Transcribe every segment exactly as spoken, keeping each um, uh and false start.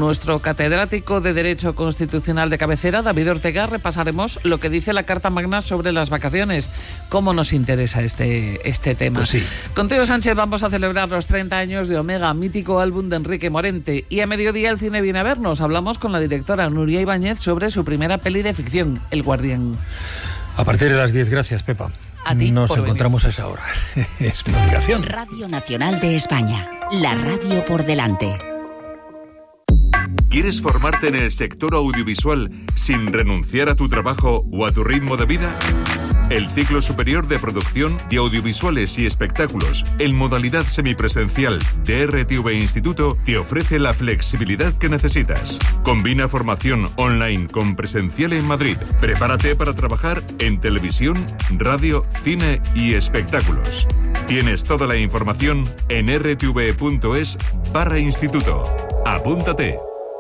nuestro catedrático de Derecho Constitucional de cabecera, David Ortega, repasaremos lo que dice la Carta Magna sobre las vacaciones. ¿Cómo nos interesa este, este tema? Pues sí. Con Teo Sánchez vamos a celebrar los treinta años de Omega, mítico álbum de Enrique Morente. Y a mediodía el cine viene a vernos. Hablamos con la directora Nuria Ibáñez sobre su primera peli de ficción, El Guardián. A partir de las diez, gracias, Pepa. A ti Nos por encontramos venir. a esa hora. Es mi obligación. Radio Nacional de España. La radio por delante. ¿Quieres formarte en el sector audiovisual sin renunciar a tu trabajo o a tu ritmo de vida? El ciclo superior de producción de audiovisuales y espectáculos en modalidad semipresencial de R T V Instituto te ofrece la flexibilidad que necesitas. Combina formación online con presencial en Madrid. Prepárate para trabajar en televisión, radio, cine y espectáculos. Tienes toda la información en rtv.es barra instituto. Apúntate.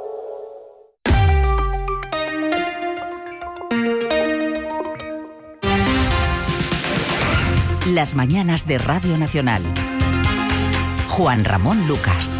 Las mañanas de Radio Nacional. Juan Ramón Lucas.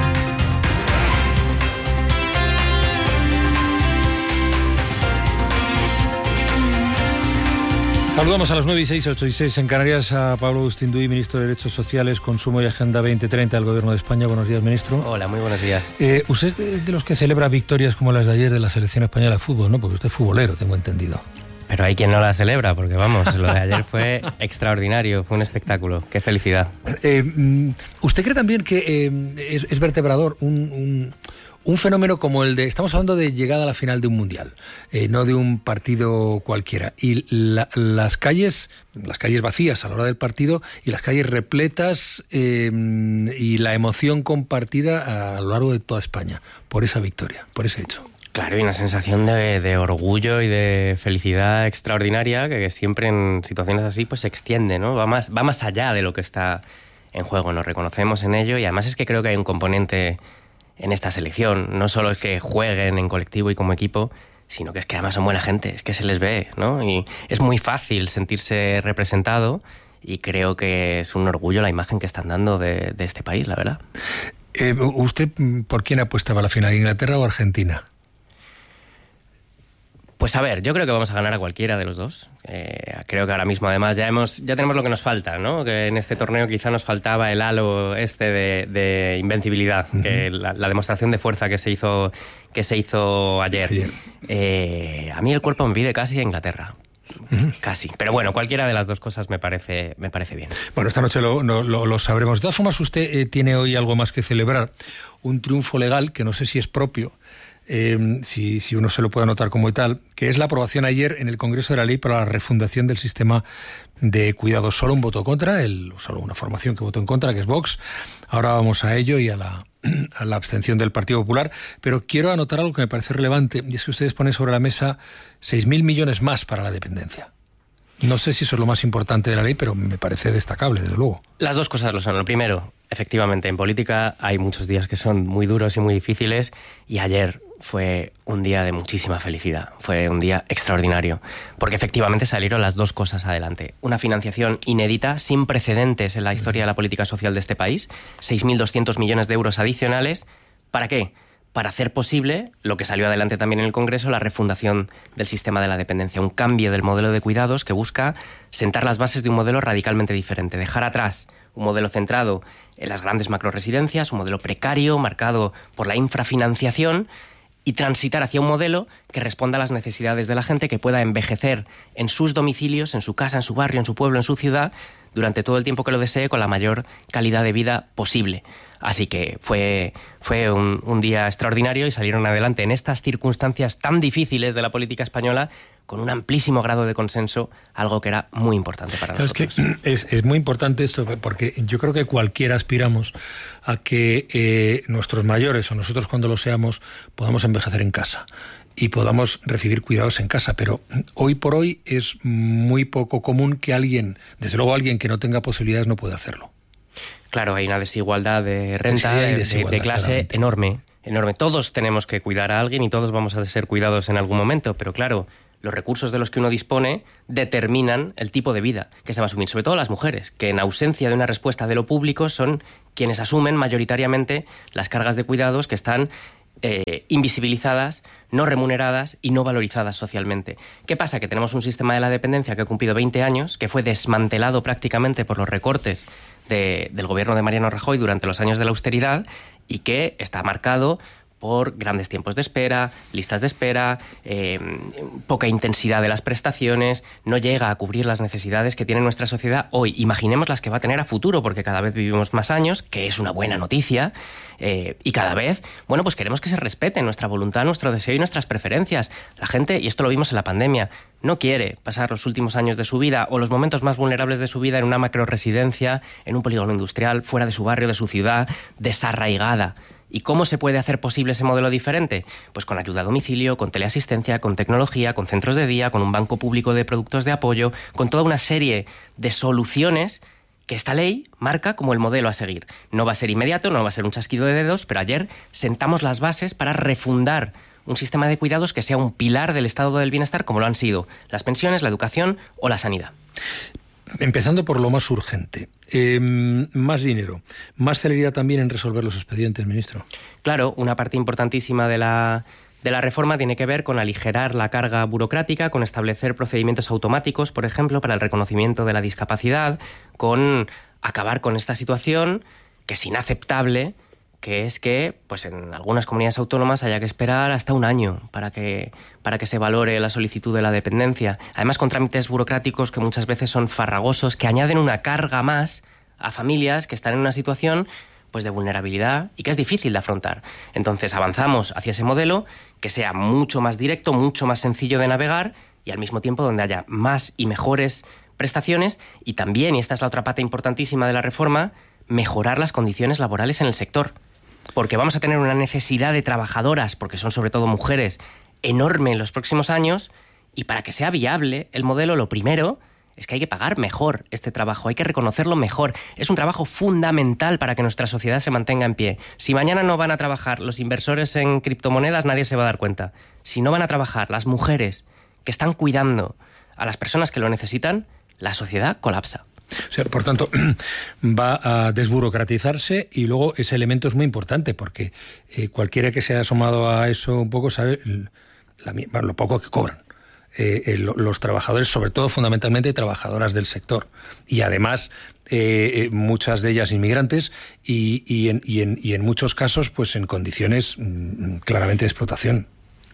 Saludamos a las nueve y seis, ocho y seis en Canarias a Pablo Agustín Duy, ministro de Derechos Sociales, Consumo y Agenda veinte treinta del Gobierno de España. Buenos días, ministro. Hola, muy buenos días. Eh, usted es de los que celebra victorias como las de ayer de la Selección Española de Fútbol, ¿no? Porque usted es futbolero, tengo entendido. Pero hay quien no la celebra, porque vamos, lo de ayer fue extraordinario, fue un espectáculo. ¡Qué felicidad! Eh, ¿Usted cree también que eh, es, es vertebrador un, un, un fenómeno como el de... Estamos hablando de llegada a la final de un mundial, eh, no de un partido cualquiera. Y la, las calles, las calles vacías a la hora del partido y las calles repletas eh, y la emoción compartida a lo largo de toda España por esa victoria, por ese hecho. Claro, y una sensación de, de orgullo y de felicidad extraordinaria que, que siempre en situaciones así pues se extiende, ¿no? Va más, va más allá de lo que está en juego, nos reconocemos en ello y además es que creo que hay un componente en esta selección, no solo es que jueguen en colectivo y como equipo, sino que es que además son buena gente, es que se les ve, ¿no? Y es muy fácil sentirse representado y creo que es un orgullo la imagen que están dando de, de este país, la verdad. Eh, ¿Usted por quién apuestaba a la final, Inglaterra o Argentina? Pues a ver, yo creo que vamos a ganar a cualquiera de los dos. Eh, creo que ahora mismo además ya hemos ya tenemos lo que nos falta, ¿no? Que en este torneo quizá nos faltaba el halo este de, de invencibilidad, uh-huh. que la, la demostración de fuerza que se hizo que se hizo ayer. ayer. Eh, a mí el cuerpo me pide casi a Inglaterra. Uh-huh. Casi. Pero bueno, cualquiera de las dos cosas me parece, me parece bien. Bueno, esta noche lo, lo, lo sabremos. De todas formas, usted eh, tiene hoy algo más que celebrar. Un triunfo legal que no sé si es propio. Eh, si, si uno se lo puede anotar como tal, que es la aprobación ayer en el Congreso de la Ley para la refundación del sistema de cuidados. Solo un voto contra, el, solo una formación que votó en contra, que es Vox. Ahora vamos a ello y a la, a la abstención del Partido Popular. Pero quiero anotar algo que me parece relevante, y es que ustedes ponen sobre la mesa seis mil millones más para la dependencia. No sé si eso es lo más importante de la ley, pero me parece destacable, desde luego. Las dos cosas lo son. Lo primero, efectivamente, en política hay muchos días que son muy duros y muy difíciles, y ayer fue un día de muchísima felicidad. Fue un día extraordinario, porque efectivamente salieron las dos cosas adelante. Una financiación inédita, sin precedentes en la historia de la política social de este país, seis mil doscientos millones de euros adicionales. ¿Para qué? Para hacer posible lo que salió adelante también en el Congreso, la refundación del sistema de la dependencia, un cambio del modelo de cuidados que busca sentar las bases de un modelo radicalmente diferente, dejar atrás un modelo centrado en las grandes macroresidencias, un modelo precario, marcado por la infrafinanciación, y transitar hacia un modelo que responda a las necesidades de la gente, que pueda envejecer en sus domicilios, en su casa, en su barrio, en su pueblo, en su ciudad, durante todo el tiempo que lo desee, con la mayor calidad de vida posible. Así que fue, fue un, un día extraordinario y salieron adelante en estas circunstancias tan difíciles de la política española con un amplísimo grado de consenso, algo que era muy importante para nosotros. Es que es, es muy importante esto, porque yo creo que cualquiera aspiramos a que eh, nuestros mayores o nosotros cuando lo seamos podamos envejecer en casa y podamos recibir cuidados en casa, pero hoy por hoy es muy poco común que alguien, desde luego alguien que no tenga posibilidades no pueda hacerlo. Claro, hay una desigualdad de renta, sí, de, desigualdad, de clase claramente. enorme, enorme. Todos tenemos que cuidar a alguien y todos vamos a ser cuidados en algún momento, pero claro, los recursos de los que uno dispone determinan el tipo de vida que se va a asumir, sobre todo las mujeres, que en ausencia de una respuesta de lo público son quienes asumen mayoritariamente las cargas de cuidados que están eh, invisibilizadas, no remuneradas y no valorizadas socialmente. ¿Qué pasa? Que tenemos un sistema de la dependencia que ha cumplido veinte años, que fue desmantelado prácticamente por los recortes de, del gobierno de Mariano Rajoy durante los años de la austeridad y que está marcado por grandes tiempos de espera, listas de espera, eh, poca intensidad de las prestaciones, no llega a cubrir las necesidades que tiene nuestra sociedad hoy. Imaginemos las que va a tener a futuro, porque cada vez vivimos más años, que es una buena noticia, eh, y cada vez, bueno, pues queremos que se respete nuestra voluntad, nuestro deseo y nuestras preferencias. La gente, y esto lo vimos en la pandemia, no quiere pasar los últimos años de su vida o los momentos más vulnerables de su vida en una macroresidencia, en un polígono industrial, fuera de su barrio, de su ciudad, desarraigada. ¿Y cómo se puede hacer posible ese modelo diferente? Pues con ayuda a domicilio, con teleasistencia, con tecnología, con centros de día, con un banco público de productos de apoyo, con toda una serie de soluciones que esta ley marca como el modelo a seguir. No va a ser inmediato, no va a ser un chasquido de dedos, pero ayer sentamos las bases para refundar un sistema de cuidados que sea un pilar del estado del bienestar, como lo han sido las pensiones, la educación o la sanidad. Empezando por lo más urgente, eh, más dinero, más celeridad también en resolver los expedientes, ministro. Claro, una parte importantísima de la, de la reforma tiene que ver con aligerar la carga burocrática, con establecer procedimientos automáticos, por ejemplo, para el reconocimiento de la discapacidad, con acabar con esta situación que es inaceptable, que es que pues en algunas comunidades autónomas haya que esperar hasta un año para que, para que se valore la solicitud de la dependencia. Además, con trámites burocráticos que muchas veces son farragosos, que añaden una carga más a familias que están en una situación pues de vulnerabilidad y que es difícil de afrontar. Entonces avanzamos hacia ese modelo que sea mucho más directo, mucho más sencillo de navegar y al mismo tiempo donde haya más y mejores prestaciones y también, y esta es la otra pata importantísima de la reforma, mejorar las condiciones laborales en el sector. Porque vamos a tener una necesidad de trabajadoras, porque son sobre todo mujeres, enorme en los próximos años, y para que sea viable el modelo, lo primero es que hay que pagar mejor este trabajo, hay que reconocerlo mejor. Es un trabajo fundamental para que nuestra sociedad se mantenga en pie. Si mañana no van a trabajar los inversores en criptomonedas, nadie se va a dar cuenta. Si no van a trabajar las mujeres que están cuidando a las personas que lo necesitan, la sociedad colapsa. O sea, por tanto, va a desburocratizarse y luego ese elemento es muy importante porque eh, cualquiera que se haya asomado a eso un poco sabe la, bueno, lo poco que cobran eh, eh, los trabajadores, sobre todo fundamentalmente trabajadoras del sector y además eh, muchas de ellas inmigrantes y, y, en, y, en, y en muchos casos pues en condiciones mm, claramente de explotación.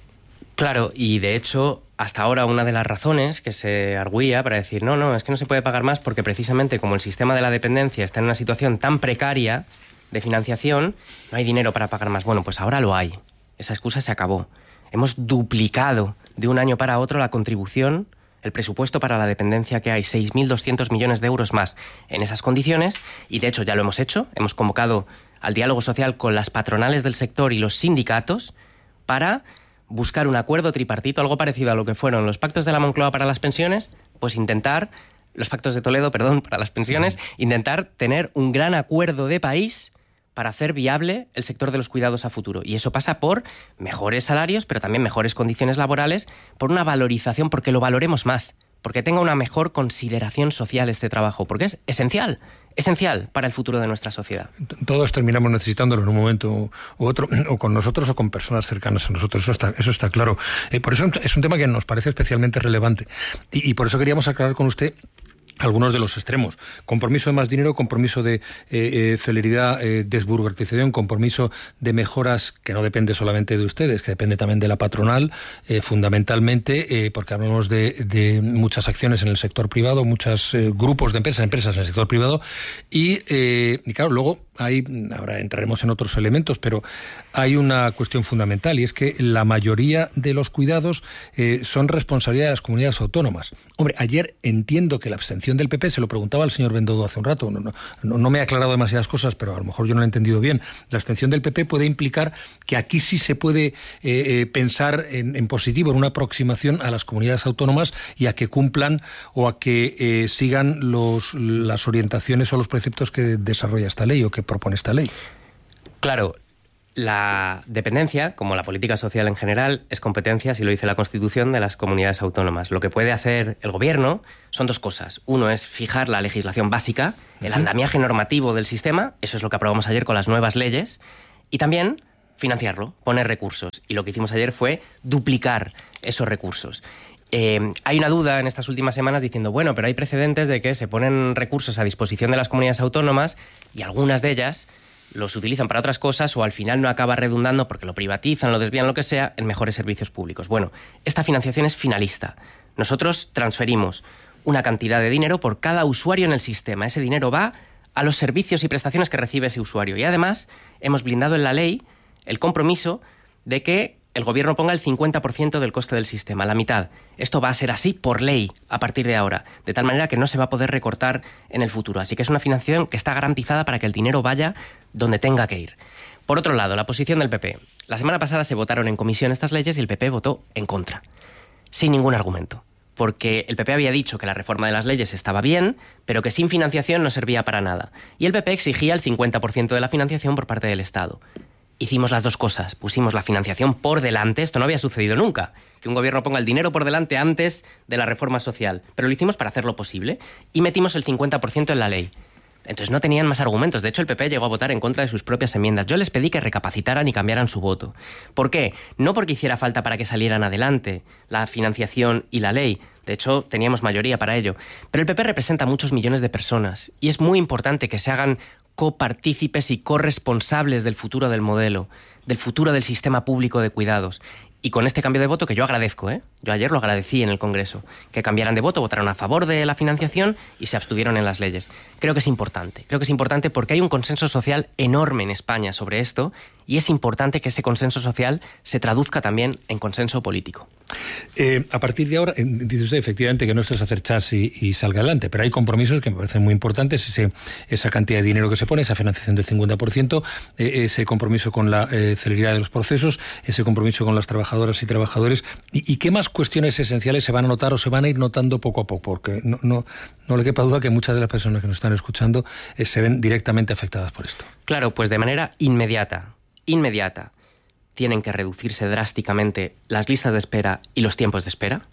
Claro, y de hecho, hasta ahora una de las razones que se arguía para decir no, no, es que no se puede pagar más porque precisamente como el sistema de la dependencia está en una situación tan precaria de financiación, no hay dinero para pagar más. Bueno, pues ahora lo hay. Esa excusa se acabó. Hemos duplicado de un año para otro la contribución, el presupuesto para la dependencia que hay, seis mil doscientos millones de euros más en esas condiciones, y de hecho ya lo hemos hecho. Hemos convocado al diálogo social con las patronales del sector y los sindicatos para buscar un acuerdo tripartito, algo parecido a lo que fueron los pactos de la Moncloa para las pensiones, pues intentar, los pactos de Toledo, perdón, para las pensiones, intentar tener un gran acuerdo de país para hacer viable el sector de los cuidados a futuro. Y eso pasa por mejores salarios, pero también mejores condiciones laborales, por una valorización, porque lo valoremos más, porque tenga una mejor consideración social este trabajo, porque es esencial. Esencial para el futuro de nuestra sociedad. Todos terminamos necesitándolo en un momento u otro, o con nosotros o con personas cercanas a nosotros, eso está, eso está claro. Eh, por eso es un tema que nos parece especialmente relevante. Y, y por eso queríamos aclarar con usted algunos de los extremos. Compromiso de más dinero, compromiso de eh, eh, celeridad, eh, desburocratización, compromiso de mejoras que no depende solamente de ustedes, que depende también de la patronal, eh, fundamentalmente, eh, porque hablamos de, de muchas acciones en el sector privado, muchos eh, grupos de empresas, empresas en el sector privado, y, eh, y claro, luego hay, ahora entraremos en otros elementos, pero hay una cuestión fundamental y es que la mayoría de los cuidados eh, son responsabilidad de las comunidades autónomas. Hombre, ayer entiendo que la abstención del P P, se lo preguntaba al señor Bendodo hace un rato, no, no, no me ha aclarado demasiadas cosas, pero a lo mejor yo no lo he entendido bien. La abstención del P P puede implicar que aquí sí se puede eh, eh, pensar en, en positivo, en una aproximación a las comunidades autónomas y a que cumplan o a que eh, sigan los, las orientaciones o los preceptos que desarrolla esta ley o que propone esta ley. Claro, la dependencia, como la política social en general, es competencia, si lo dice la Constitución, de las comunidades autónomas. Lo que puede hacer el Gobierno son dos cosas. Uno es fijar la legislación básica, el andamiaje normativo del sistema, eso es lo que aprobamos ayer con las nuevas leyes, y también financiarlo, poner recursos. Y lo que hicimos ayer fue duplicar esos recursos. Eh, hay una duda en estas últimas semanas diciendo, bueno, pero hay precedentes de que se ponen recursos a disposición de las comunidades autónomas y algunas de ellas los utilizan para otras cosas o al final no acaba redundando porque lo privatizan, lo desvían, lo que sea, en mejores servicios públicos. Bueno, esta financiación es finalista. Nosotros transferimos una cantidad de dinero por cada usuario en el sistema. Ese dinero va a los servicios y prestaciones que recibe ese usuario. Y además hemos blindado en la ley el compromiso de que el gobierno ponga el cincuenta por ciento del coste del sistema, la mitad. Esto va a ser así por ley a partir de ahora, de tal manera que no se va a poder recortar en el futuro. Así que es una financiación que está garantizada para que el dinero vaya donde tenga que ir. Por otro lado, la posición del P P. La semana pasada se votaron en comisión estas leyes y el P P votó en contra, sin ningún argumento. Porque el P P había dicho que la reforma de las leyes estaba bien, pero que sin financiación no servía para nada. Y el P P exigía el cincuenta por ciento de la financiación por parte del Estado. Hicimos las dos cosas, pusimos la financiación por delante, esto no había sucedido nunca, que un gobierno ponga el dinero por delante antes de la reforma social, pero lo hicimos para hacerlo posible y metimos el cincuenta por ciento en la ley. Entonces no tenían más argumentos, de hecho el P P llegó a votar en contra de sus propias enmiendas. Yo les pedí que recapacitaran y cambiaran su voto. ¿Por qué? No porque hiciera falta para que salieran adelante la financiación y la ley, de hecho teníamos mayoría para ello, pero el P P representa a muchos millones de personas y es muy importante que se hagan copartícipes y corresponsables del futuro del modelo, del futuro del sistema público de cuidados. Y con este cambio de voto, que yo agradezco, ¿eh? Yo ayer lo agradecí en el Congreso, que cambiaran de voto, votaron a favor de la financiación y se abstuvieron en las leyes. Creo que es importante, creo que es importante porque hay un consenso social enorme en España sobre esto y es importante que ese consenso social se traduzca también en consenso político. Eh, a partir de ahora, dice usted efectivamente que no esto es hacer chas y, y salga adelante, pero hay compromisos que me parecen muy importantes, ese, esa cantidad de dinero que se pone, esa financiación del cincuenta por ciento, eh, ese compromiso con la eh, celeridad de los procesos, ese compromiso con las trabajadoras y trabajadores, y, y qué más cuestiones esenciales se van a notar o se van a ir notando poco a poco, porque no, no, no le quepa duda que muchas de las personas que nos están escuchando eh, se ven directamente afectadas por esto. Claro, pues de manera inmediata, inmediata. Tienen que reducirse drásticamente las listas de espera y los tiempos de espera.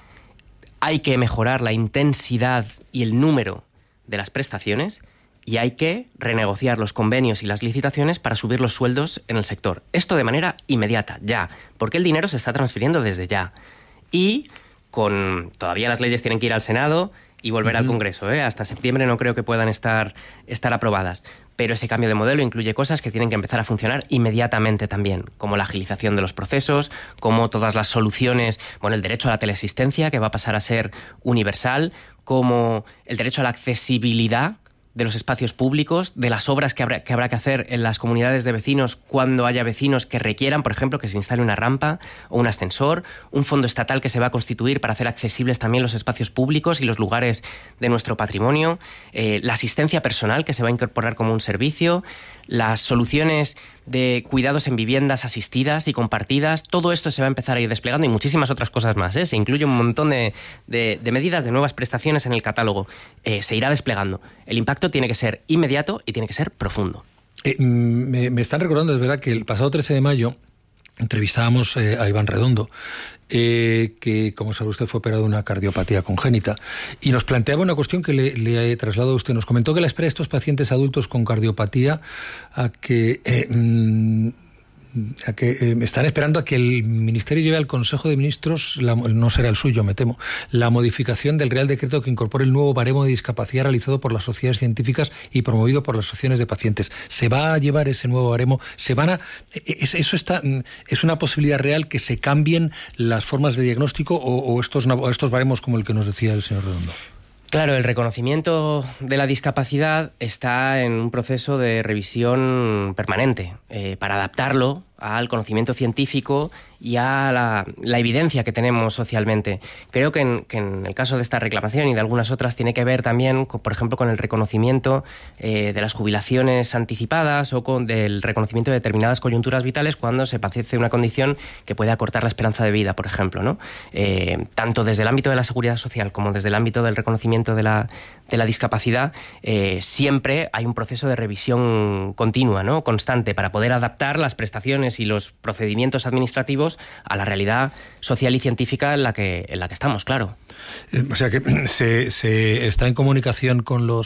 Hay que mejorar la intensidad y el número de las prestaciones y hay que renegociar los convenios y las licitaciones para subir los sueldos en el sector. Esto de manera inmediata, ya, porque el dinero se está transfiriendo desde ya. Y con todavía las leyes tienen que ir al Senado y volver uh-huh. al Congreso, ¿eh? Hasta septiembre no creo que puedan estar, estar aprobadas. Pero ese cambio de modelo incluye cosas que tienen que empezar a funcionar inmediatamente también, como la agilización de los procesos, como todas las soluciones, bueno, el derecho a la teleasistencia, que va a pasar a ser universal, como el derecho a la accesibilidad de los espacios públicos, de las obras que habrá, que habrá que hacer en las comunidades de vecinos cuando haya vecinos que requieran, por ejemplo, que se instale una rampa o un ascensor, un fondo estatal que se va a constituir para hacer accesibles también los espacios públicos y los lugares de nuestro patrimonio, eh, la asistencia personal que se va a incorporar como un servicio, las soluciones de cuidados en viviendas asistidas y compartidas, todo esto se va a empezar a ir desplegando y muchísimas otras cosas más, ¿eh? Se incluye un montón de, de, de medidas, de nuevas prestaciones en el catálogo. Eh, se irá desplegando. El impacto tiene que ser inmediato y tiene que ser profundo. Eh, me, me están recordando, es verdad, que el pasado trece de mayo entrevistábamos eh, a Iván Redondo, eh, que, como sabe usted, fue operado de una cardiopatía congénita, y nos planteaba una cuestión que le, le he trasladado a usted. Nos comentó que la espera de estos pacientes adultos con cardiopatía a que... Eh, mm, a que eh, están esperando a que el Ministerio lleve al Consejo de Ministros, la, no será el suyo, me temo, la modificación del Real Decreto que incorpore el nuevo baremo de discapacidad realizado por las sociedades científicas y promovido por las asociaciones de pacientes. ¿Se va a llevar ese nuevo baremo? ¿Se van a, es, eso está, es una posibilidad real que se cambien las formas de diagnóstico o, o estos, o estos baremos como el que nos decía el señor Redondo? Claro, el reconocimiento de la discapacidad está en un proceso de revisión permanente eh, para adaptarlo al conocimiento científico y a la, la evidencia que tenemos socialmente. Creo que en, que en el caso de esta reclamación y de algunas otras tiene que ver también, con, por ejemplo, con el reconocimiento eh, de las jubilaciones anticipadas o con del reconocimiento de determinadas coyunturas vitales cuando se padece una condición que puede acortar la esperanza de vida, por ejemplo, ¿no? Eh, tanto desde el ámbito de la seguridad social como desde el ámbito del reconocimiento de la, de la discapacidad, eh, siempre hay un proceso de revisión continua, ¿no? Constante, para poder adaptar las prestaciones y los procedimientos administrativos a la realidad social y científica en la que, en la que estamos, claro. O sea que se, se está en comunicación con los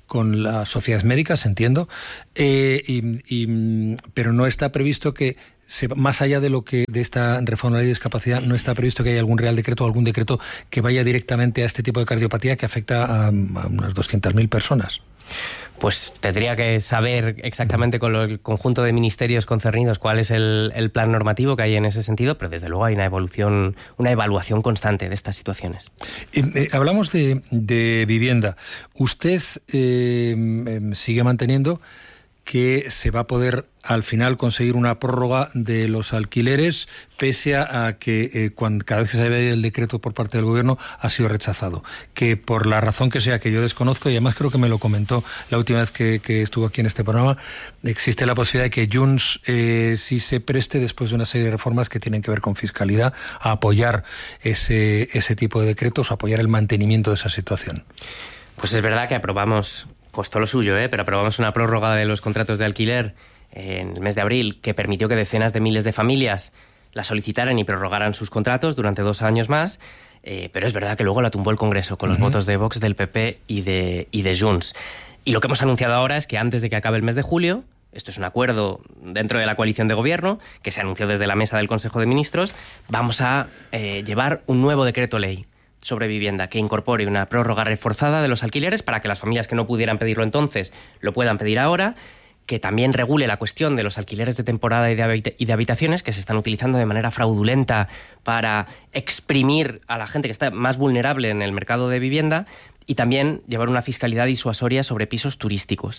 con las sociedades médicas, entiendo, eh, y, y, pero no está previsto que, se, más allá de lo que de esta reforma de la ley de discapacidad, no está previsto que haya algún real decreto o algún decreto que vaya directamente a este tipo de cardiopatía que afecta a, a unas doscientas mil personas. Pues tendría que saber exactamente con lo, el conjunto de ministerios concernidos cuál es el, el plan normativo que hay en ese sentido, pero desde luego hay una evolución, una evaluación constante de estas situaciones. Eh, eh, hablamos de, de vivienda. ¿Usted eh, sigue manteniendo que se va a poder al final conseguir una prórroga de los alquileres pese a que eh, cuando, cada vez que se ve el decreto por parte del gobierno ha sido rechazado? Que por la razón que sea, que yo desconozco, y además creo que me lo comentó la última vez que, que estuvo aquí en este programa, existe la posibilidad de que Junts eh, sí se preste, después de una serie de reformas que tienen que ver con fiscalidad, a apoyar ese, ese tipo de decretos, a apoyar el mantenimiento de esa situación. Pues es verdad que aprobamos, costó lo suyo, ¿eh? pero aprobamos una prórroga de los contratos de alquiler en el mes de abril que permitió que decenas de miles de familias la solicitaran y prorrogaran sus contratos durante dos años más, eh, pero es verdad que luego la tumbó el Congreso con los uh-huh. votos de Vox, del P P y de, y de Junts. Y lo que hemos anunciado ahora es que antes de que acabe el mes de julio, esto es un acuerdo dentro de la coalición de gobierno que se anunció desde la mesa del Consejo de Ministros, vamos a eh, llevar un nuevo decreto ley sobre vivienda que incorpore una prórroga reforzada de los alquileres para que las familias que no pudieran pedirlo entonces lo puedan pedir ahora, que también regule la cuestión de los alquileres de temporada y de, habita- y de habitaciones que se están utilizando de manera fraudulenta para exprimir a la gente que está más vulnerable en el mercado de vivienda, y también llevar una fiscalidad disuasoria sobre pisos turísticos.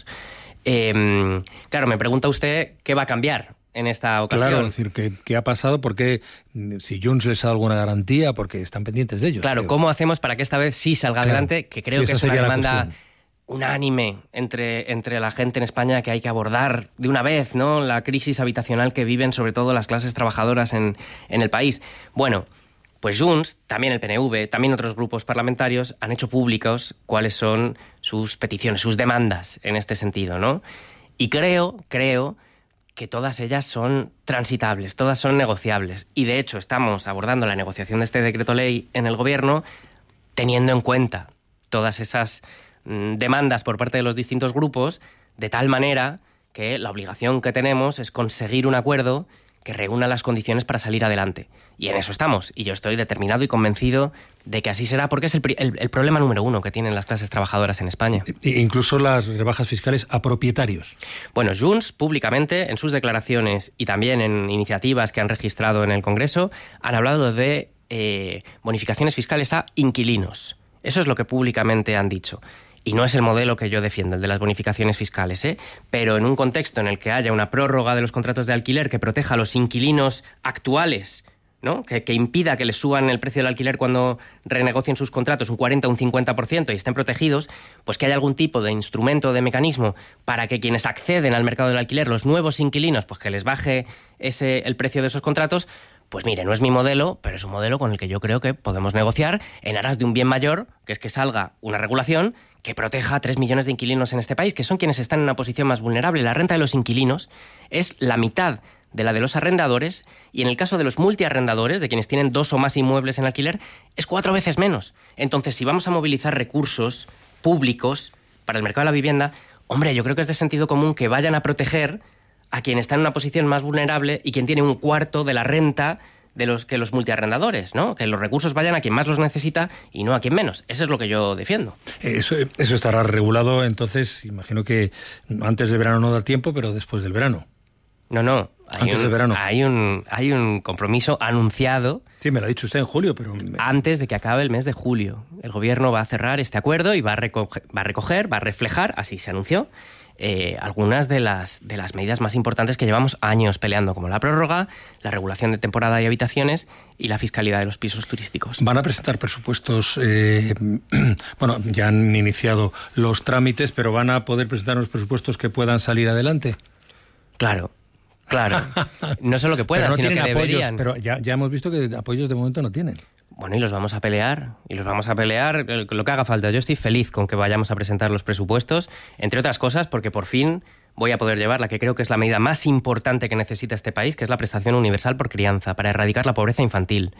Eh, claro, me pregunta usted qué va a cambiar en esta ocasión. Claro, es decir, ¿qué, qué ha pasado? Porque si Junts les ha dado alguna garantía, porque están pendientes de ellos. Claro, creo. ¿cómo hacemos para que esta vez sí salga claro. adelante? Que creo sí, que es una demanda cuestión. unánime entre, entre la gente en España, que hay que abordar de una vez, ¿no?, la crisis habitacional que viven sobre todo las clases trabajadoras en, en el país. Bueno, pues Junts, también el P N V, también otros grupos parlamentarios han hecho públicos cuáles son sus peticiones, sus demandas en este sentido, ¿no? Y creo, creo... que todas ellas son transitables, todas son negociables. Y de hecho estamos abordando la negociación de este decreto ley en el gobierno teniendo en cuenta todas esas mm, demandas por parte de los distintos grupos, de tal manera que la obligación que tenemos es conseguir un acuerdo que reúna las condiciones para salir adelante. Y en eso estamos. Y yo estoy determinado y convencido de que así será, porque es el, el, el problema número uno que tienen las clases trabajadoras en España. E incluso las rebajas fiscales a propietarios. Bueno, Junts públicamente, en sus declaraciones y también en iniciativas que han registrado en el Congreso, han hablado de eh, bonificaciones fiscales a inquilinos. Eso es lo que públicamente han dicho. Y no es el modelo que yo defiendo, el de las bonificaciones fiscales, ¿eh? Pero en un contexto en el que haya una prórroga de los contratos de alquiler que proteja a los inquilinos actuales, ¿no?, que, que impida que les suban el precio del alquiler cuando renegocien sus contratos un cuarenta o un cincuenta por ciento y estén protegidos, pues que haya algún tipo de instrumento, de mecanismo para que quienes acceden al mercado del alquiler, los nuevos inquilinos, pues que les baje ese, el precio de esos contratos. Pues mire, no es mi modelo, pero es un modelo con el que yo creo que podemos negociar en aras de un bien mayor, que es que salga una regulación que proteja a tres millones de inquilinos en este país, que son quienes están en una posición más vulnerable. La renta de los inquilinos es la mitad de la de los arrendadores, y en el caso de los multiarrendadores, de quienes tienen dos o más inmuebles en alquiler, es cuatro veces menos. Entonces, si vamos a movilizar recursos públicos para el mercado de la vivienda, hombre, yo creo que es de sentido común que vayan a proteger a quien está en una posición más vulnerable y quien tiene un cuarto de la renta de los que los multiarrendadores, ¿no? Que los recursos vayan a quien más los necesita y no a quien menos. Eso es lo que yo defiendo. Eso, eso estará regulado, entonces, imagino que antes del verano no da tiempo, pero después del verano. No, no. Hay Antes un, del verano. Hay un, hay un compromiso anunciado. Sí, me lo ha dicho usted en julio, pero... Antes de que acabe el mes de julio. El gobierno va a cerrar este acuerdo y va a recoger, va a, recoger, va a reflejar, así se anunció, eh, algunas de las, de las medidas más importantes que llevamos años peleando, como la prórroga, la regulación de temporada y habitaciones y la fiscalidad de los pisos turísticos. Van a presentar presupuestos, eh, bueno, ya han iniciado los trámites, pero van a poder presentar unos presupuestos que puedan salir adelante. Claro. Claro, no solo que puedan, no sino que apoyos, deberían. Pero ya, ya hemos visto que apoyos de momento no tienen. Bueno, y los vamos a pelear, y los vamos a pelear lo que haga falta. Yo estoy feliz con que vayamos a presentar los presupuestos, entre otras cosas porque por fin voy a poder llevar la que creo que es la medida más importante que necesita este país, que es la prestación universal por crianza, para erradicar la pobreza infantil.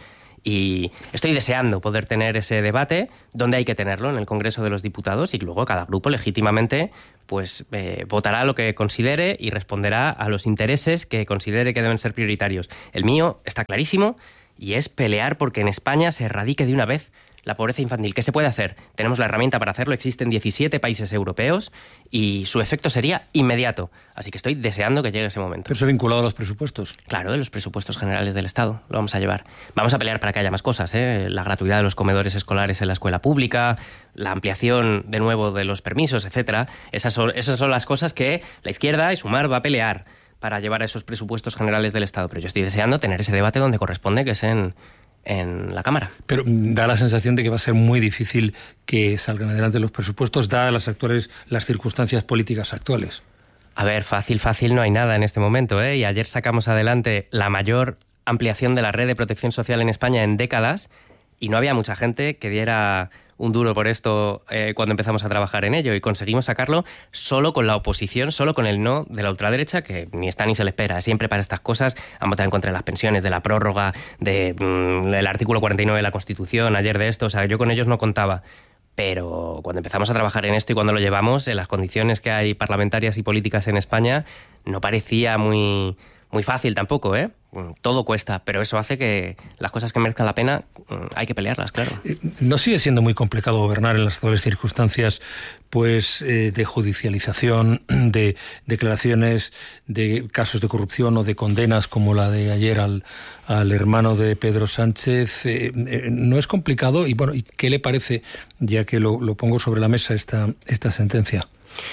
Y estoy deseando poder tener ese debate donde hay que tenerlo, en el Congreso de los Diputados, y luego cada grupo legítimamente pues eh, votará lo que considere y responderá a los intereses que considere que deben ser prioritarios. El mío está clarísimo y es pelear porque en España se erradique de una vez la pobreza infantil. ¿Qué se puede hacer? Tenemos la herramienta para hacerlo, existen diecisiete países europeos y su efecto sería inmediato. Así que estoy deseando que llegue ese momento. ¿Pero eso vinculado a los presupuestos? Claro, de los presupuestos generales del Estado. Lo vamos a llevar. Vamos a pelear para que haya más cosas, ¿eh? La gratuidad de los comedores escolares en la escuela pública, la ampliación de nuevo de los permisos, etcétera. Esas son, esas son las cosas que la izquierda y Sumar va a pelear para llevar a esos presupuestos generales del Estado. Pero yo estoy deseando tener ese debate donde corresponde, que es en... en la Cámara. Pero da la sensación de que va a ser muy difícil que salgan adelante los presupuestos, dadas las actuales, las circunstancias políticas actuales. A ver, fácil, fácil no hay nada en este momento, ¿eh? Y ayer sacamos adelante la mayor ampliación de la red de protección social en España en décadas y no había mucha gente que diera un duro por esto eh, cuando empezamos a trabajar en ello, y conseguimos sacarlo solo con la oposición, solo con el no de la ultraderecha, que ni está ni se le espera. Siempre para estas cosas han votado en contra de las pensiones, de la prórroga, de, mm, del artículo cuarenta y nueve de la Constitución, ayer de esto. O sea, yo con ellos no contaba. Pero cuando empezamos a trabajar en esto y cuando lo llevamos, en las condiciones que hay parlamentarias y políticas en España, no parecía muy... muy fácil tampoco, ¿eh? Todo cuesta, pero eso hace que las cosas que merezcan la pena hay que pelearlas, claro. ¿No sigue siendo muy complicado gobernar en las actuales circunstancias, pues, eh, de judicialización, de declaraciones de casos de corrupción o de condenas como la de ayer al, al hermano de Pedro Sánchez? Eh, eh, ¿No es complicado? Y bueno, ¿y qué le parece, ya que lo, lo pongo sobre la mesa, esta, esta sentencia?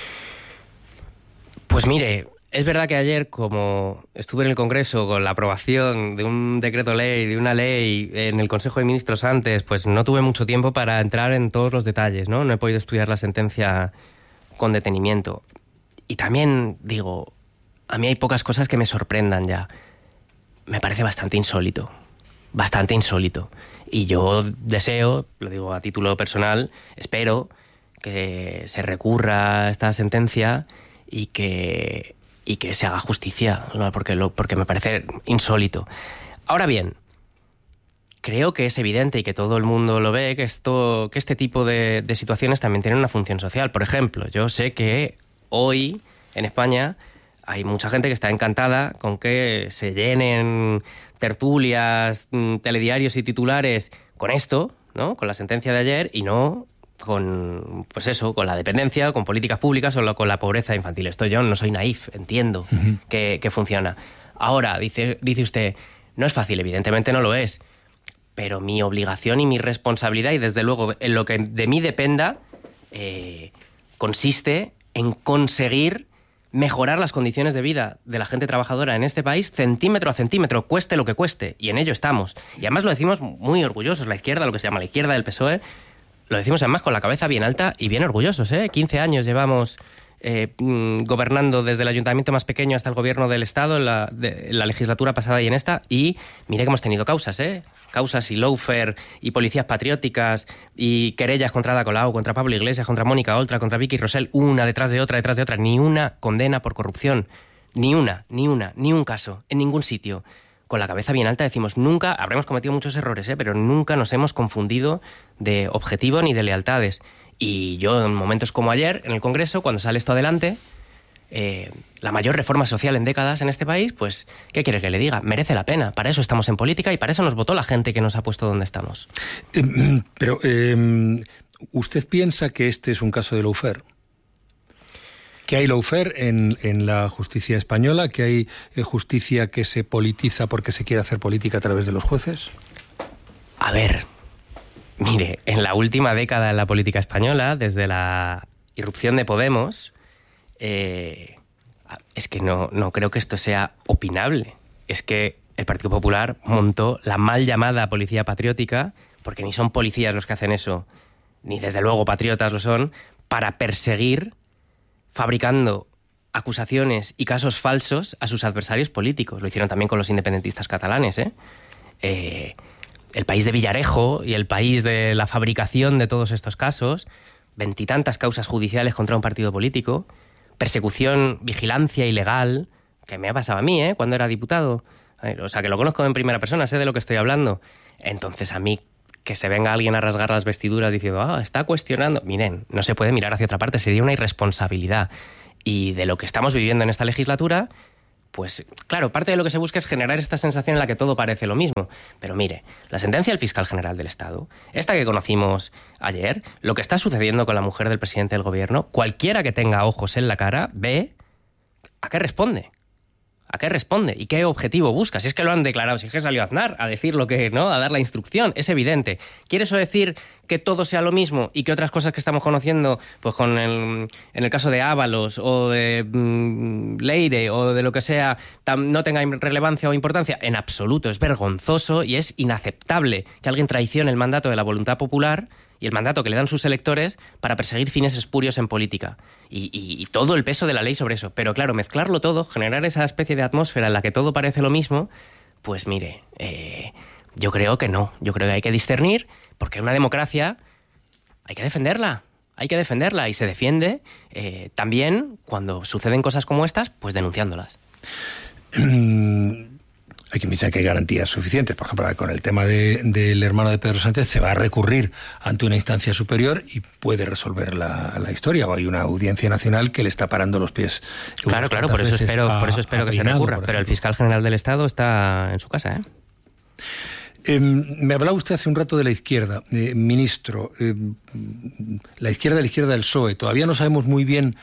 Pues mire... Es verdad que ayer, como estuve en el Congreso con la aprobación de un decreto ley, de una ley en el Consejo de Ministros antes, pues no tuve mucho tiempo para entrar en todos los detalles, ¿no? No he podido estudiar la sentencia con detenimiento. Y también, digo, a mí hay pocas cosas que me sorprendan ya. Me parece bastante insólito, bastante insólito. Y yo deseo, lo digo a título personal, espero que se recurra a esta sentencia y que... y que se haga justicia, ¿no? porque, lo, porque me parece insólito. Ahora bien, creo que es evidente y que todo el mundo lo ve, que, esto, que este tipo de, de situaciones también tienen una función social. Por ejemplo, yo sé que hoy en España hay mucha gente que está encantada con que se llenen tertulias, telediarios y titulares con esto, ¿no? Con la sentencia de ayer, y no... con, pues eso, con la dependencia, con políticas públicas o con la pobreza infantil. Esto yo no soy naif, entiendo uh-huh. que, que funciona. Ahora, dice, dice usted, no es fácil, evidentemente no lo es, pero mi obligación y mi responsabilidad, y desde luego en lo que de mí dependa, eh, consiste en conseguir mejorar las condiciones de vida de la gente trabajadora en este país centímetro a centímetro, cueste lo que cueste, y en ello estamos. Y además lo decimos muy orgullosos, la izquierda, lo que se llama la izquierda del P S O E, lo decimos además con la cabeza bien alta y bien orgullosos, ¿eh? quince años llevamos eh, gobernando desde el ayuntamiento más pequeño hasta el gobierno del Estado en la, de, en la legislatura pasada y en esta, y mire que hemos tenido causas, ¿eh? Causas y lawfare y policías patrióticas y querellas contra Ada Colau, contra Pablo Iglesias, contra Mónica Oltra, contra Vicky Rosell, una detrás de otra, detrás de otra, ni una condena por corrupción, ni una, ni una, ni un caso, en ningún sitio. Con la cabeza bien alta decimos, nunca, habremos cometido muchos errores, ¿eh? pero nunca nos hemos confundido de objetivo ni de lealtades. Y yo, en momentos como ayer, en el Congreso, cuando sale esto adelante, eh, la mayor reforma social en décadas en este país, pues, ¿qué quiere que le diga? Merece la pena. Para eso estamos en política y para eso nos votó la gente que nos ha puesto donde estamos. Eh, pero, eh, ¿usted piensa que este es un caso de lawfare? ¿Que hay lawfare en, en la justicia española? ¿Que hay eh, justicia que se politiza porque se quiere hacer política a través de los jueces? A ver, mire, en la última década en la política española, desde la irrupción de Podemos, eh, es que no, no creo que esto sea opinable. Es que el Partido Popular montó la mal llamada policía patriótica, porque ni son policías los que hacen eso, ni desde luego patriotas lo son, para perseguir, fabricando acusaciones y casos falsos a sus adversarios políticos. Lo hicieron también con los independentistas catalanes, ¿eh? Eh, el país de Villarejo y el país de la fabricación de todos estos casos, veintitantas causas judiciales contra un partido político, persecución, vigilancia ilegal, que me ha pasado a mí, ¿eh? Cuando era diputado. O sea, que lo conozco en primera persona, sé de lo que estoy hablando. Entonces a mí que se venga alguien a rasgar las vestiduras diciendo, ah, está cuestionando. Miren, no se puede mirar hacia otra parte, sería una irresponsabilidad. Y de lo que estamos viviendo en esta legislatura, pues claro, parte de lo que se busca es generar esta sensación en la que todo parece lo mismo. Pero mire, la sentencia del fiscal general del Estado, esta que conocimos ayer, lo que está sucediendo con la mujer del presidente del gobierno, cualquiera que tenga ojos en la cara ve a qué responde. ¿A qué responde? ¿Y qué objetivo busca? Si es que lo han declarado, si es que salió Aznar a decir lo que, ¿no? A dar la instrucción, es evidente. ¿Quiere eso decir que todo sea lo mismo y que otras cosas que estamos conociendo, pues con el, en el caso de Ábalos o de mmm, Leire o de lo que sea, tam, no tenga relevancia o importancia? En absoluto, es vergonzoso y es inaceptable que alguien traicione el mandato de la voluntad popular y el mandato que le dan sus electores para perseguir fines espurios en política. Y, y, y todo el peso de la ley sobre eso. Pero claro, mezclarlo todo, generar esa especie de atmósfera en la que todo parece lo mismo, pues mire, eh, yo creo que no. Yo creo que hay que discernir, porque una democracia hay que defenderla. Hay que defenderla y se defiende eh, también cuando suceden cosas como estas, pues denunciándolas. Hay que pensar que hay garantías suficientes. Por ejemplo, con el tema de, del hermano de Pedro Sánchez, se va a recurrir ante una instancia superior y puede resolver la, la historia. O hay una audiencia nacional que le está parando los pies. Claro, claro, por eso espero, a, por eso espero que Peinado, se recurra. Pero el fiscal general del Estado está en su casa, ¿eh? Eh, me hablaba usted hace un rato de la izquierda, eh, ministro. Eh, la izquierda, la izquierda del P S O E. Todavía no sabemos muy bien.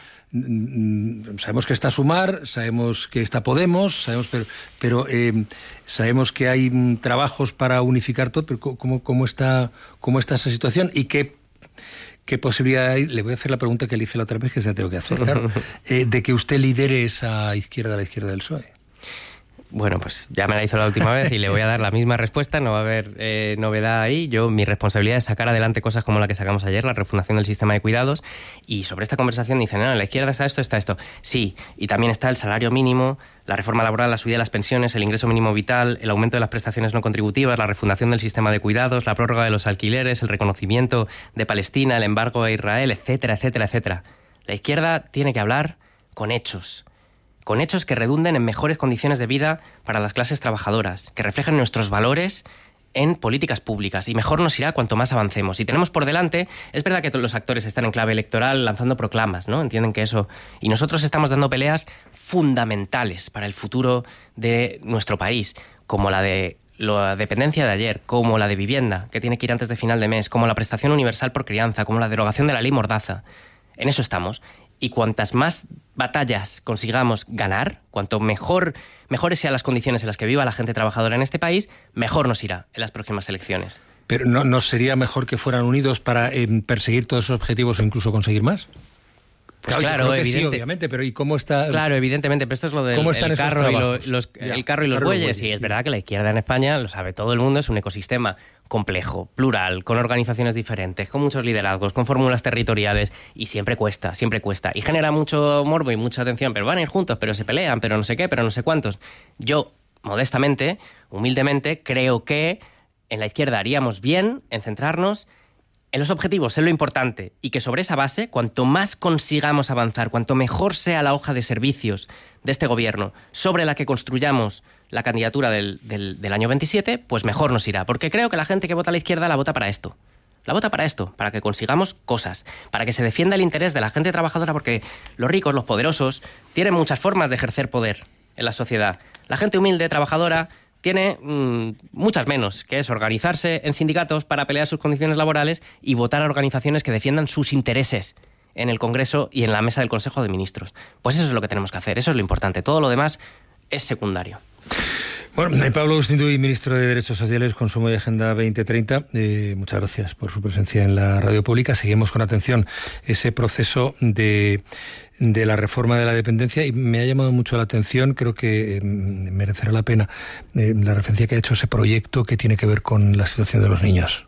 Sabemos que está Sumar, sabemos que está Podemos, sabemos, pero, pero eh, sabemos que hay trabajos para unificar todo, pero ¿cómo, cómo, está, cómo está esa situación? ¿Y qué, qué posibilidad hay? Le voy a hacer la pregunta que le hice la otra vez, que se la tengo que hacer, claro, eh, de que usted lidere esa izquierda, la izquierda del P S O E. Bueno, pues ya me la hizo la última vez y le voy a dar la misma respuesta, no va a haber eh, novedad ahí. Yo, mi responsabilidad es sacar adelante cosas como la que sacamos ayer, la refundación del sistema de cuidados, y sobre esta conversación dicen, no, en la izquierda está esto, está esto. Sí, y también está el salario mínimo, la reforma laboral, la subida de las pensiones, el ingreso mínimo vital, el aumento de las prestaciones no contributivas, la refundación del sistema de cuidados, la prórroga de los alquileres, el reconocimiento de Palestina, el embargo a Israel, etcétera, etcétera, etcétera. La izquierda tiene que hablar con hechos. Con hechos que redunden en mejores condiciones de vida para las clases trabajadoras, que reflejen nuestros valores en políticas públicas, y mejor nos irá cuanto más avancemos. Y tenemos por delante, es verdad que todos los actores están en clave electoral lanzando proclamas, ¿no? Entienden que eso... Y nosotros estamos dando peleas fundamentales para el futuro de nuestro país, como la de la dependencia de ayer, como la de vivienda, que tiene que ir antes de final de mes, como la prestación universal por crianza, como la derogación de la ley Mordaza. En eso estamos. Y cuantas más batallas consigamos ganar, cuanto mejor, mejores sean las condiciones en las que viva la gente trabajadora en este país, mejor nos irá en las próximas elecciones. ¿Pero no, no sería mejor que fueran unidos para eh, perseguir todos esos objetivos o incluso conseguir más? Pues claro, claro, evidente, sí, obviamente, pero ¿y cómo está? Claro, evidentemente, pero esto es lo del el carro, y lo, los, el carro y los bueyes. Y es verdad que la izquierda en España, lo sabe todo el mundo, es un ecosistema complejo, plural, con organizaciones diferentes, con muchos liderazgos, con fórmulas territoriales, y siempre cuesta, siempre cuesta. Y genera mucho morbo y mucha atención, pero van a ir juntos, pero se pelean, pero no sé qué, pero no sé cuántos. Yo, modestamente, humildemente, creo que en la izquierda haríamos bien en centrarnos en los objetivos, en lo importante, y que sobre esa base, cuanto más consigamos avanzar, cuanto mejor sea la hoja de servicios de este gobierno sobre la que construyamos la candidatura del, del, del año veintisiete, pues mejor nos irá. Porque creo que la gente que vota a la izquierda la vota para esto. La vota para esto, para que consigamos cosas, para que se defienda el interés de la gente trabajadora, porque los ricos, los poderosos, tienen muchas formas de ejercer poder en la sociedad. La gente humilde, trabajadora, tiene mmm, muchas menos, que es organizarse en sindicatos para pelear sus condiciones laborales y votar a organizaciones que defiendan sus intereses en el Congreso y en la mesa del Consejo de Ministros. Pues eso es lo que tenemos que hacer, eso es lo importante. Todo lo demás es secundario. Bueno, Pablo Agustín Duy, ministro de Derechos Sociales, Consumo y Agenda veinte treinta, eh, muchas gracias por su presencia en la radio pública. Seguimos con atención ese proceso de, de la reforma de la dependencia, y me ha llamado mucho la atención, creo que eh, merecerá la pena eh, la referencia que ha hecho ese proyecto que tiene que ver con la situación de los niños.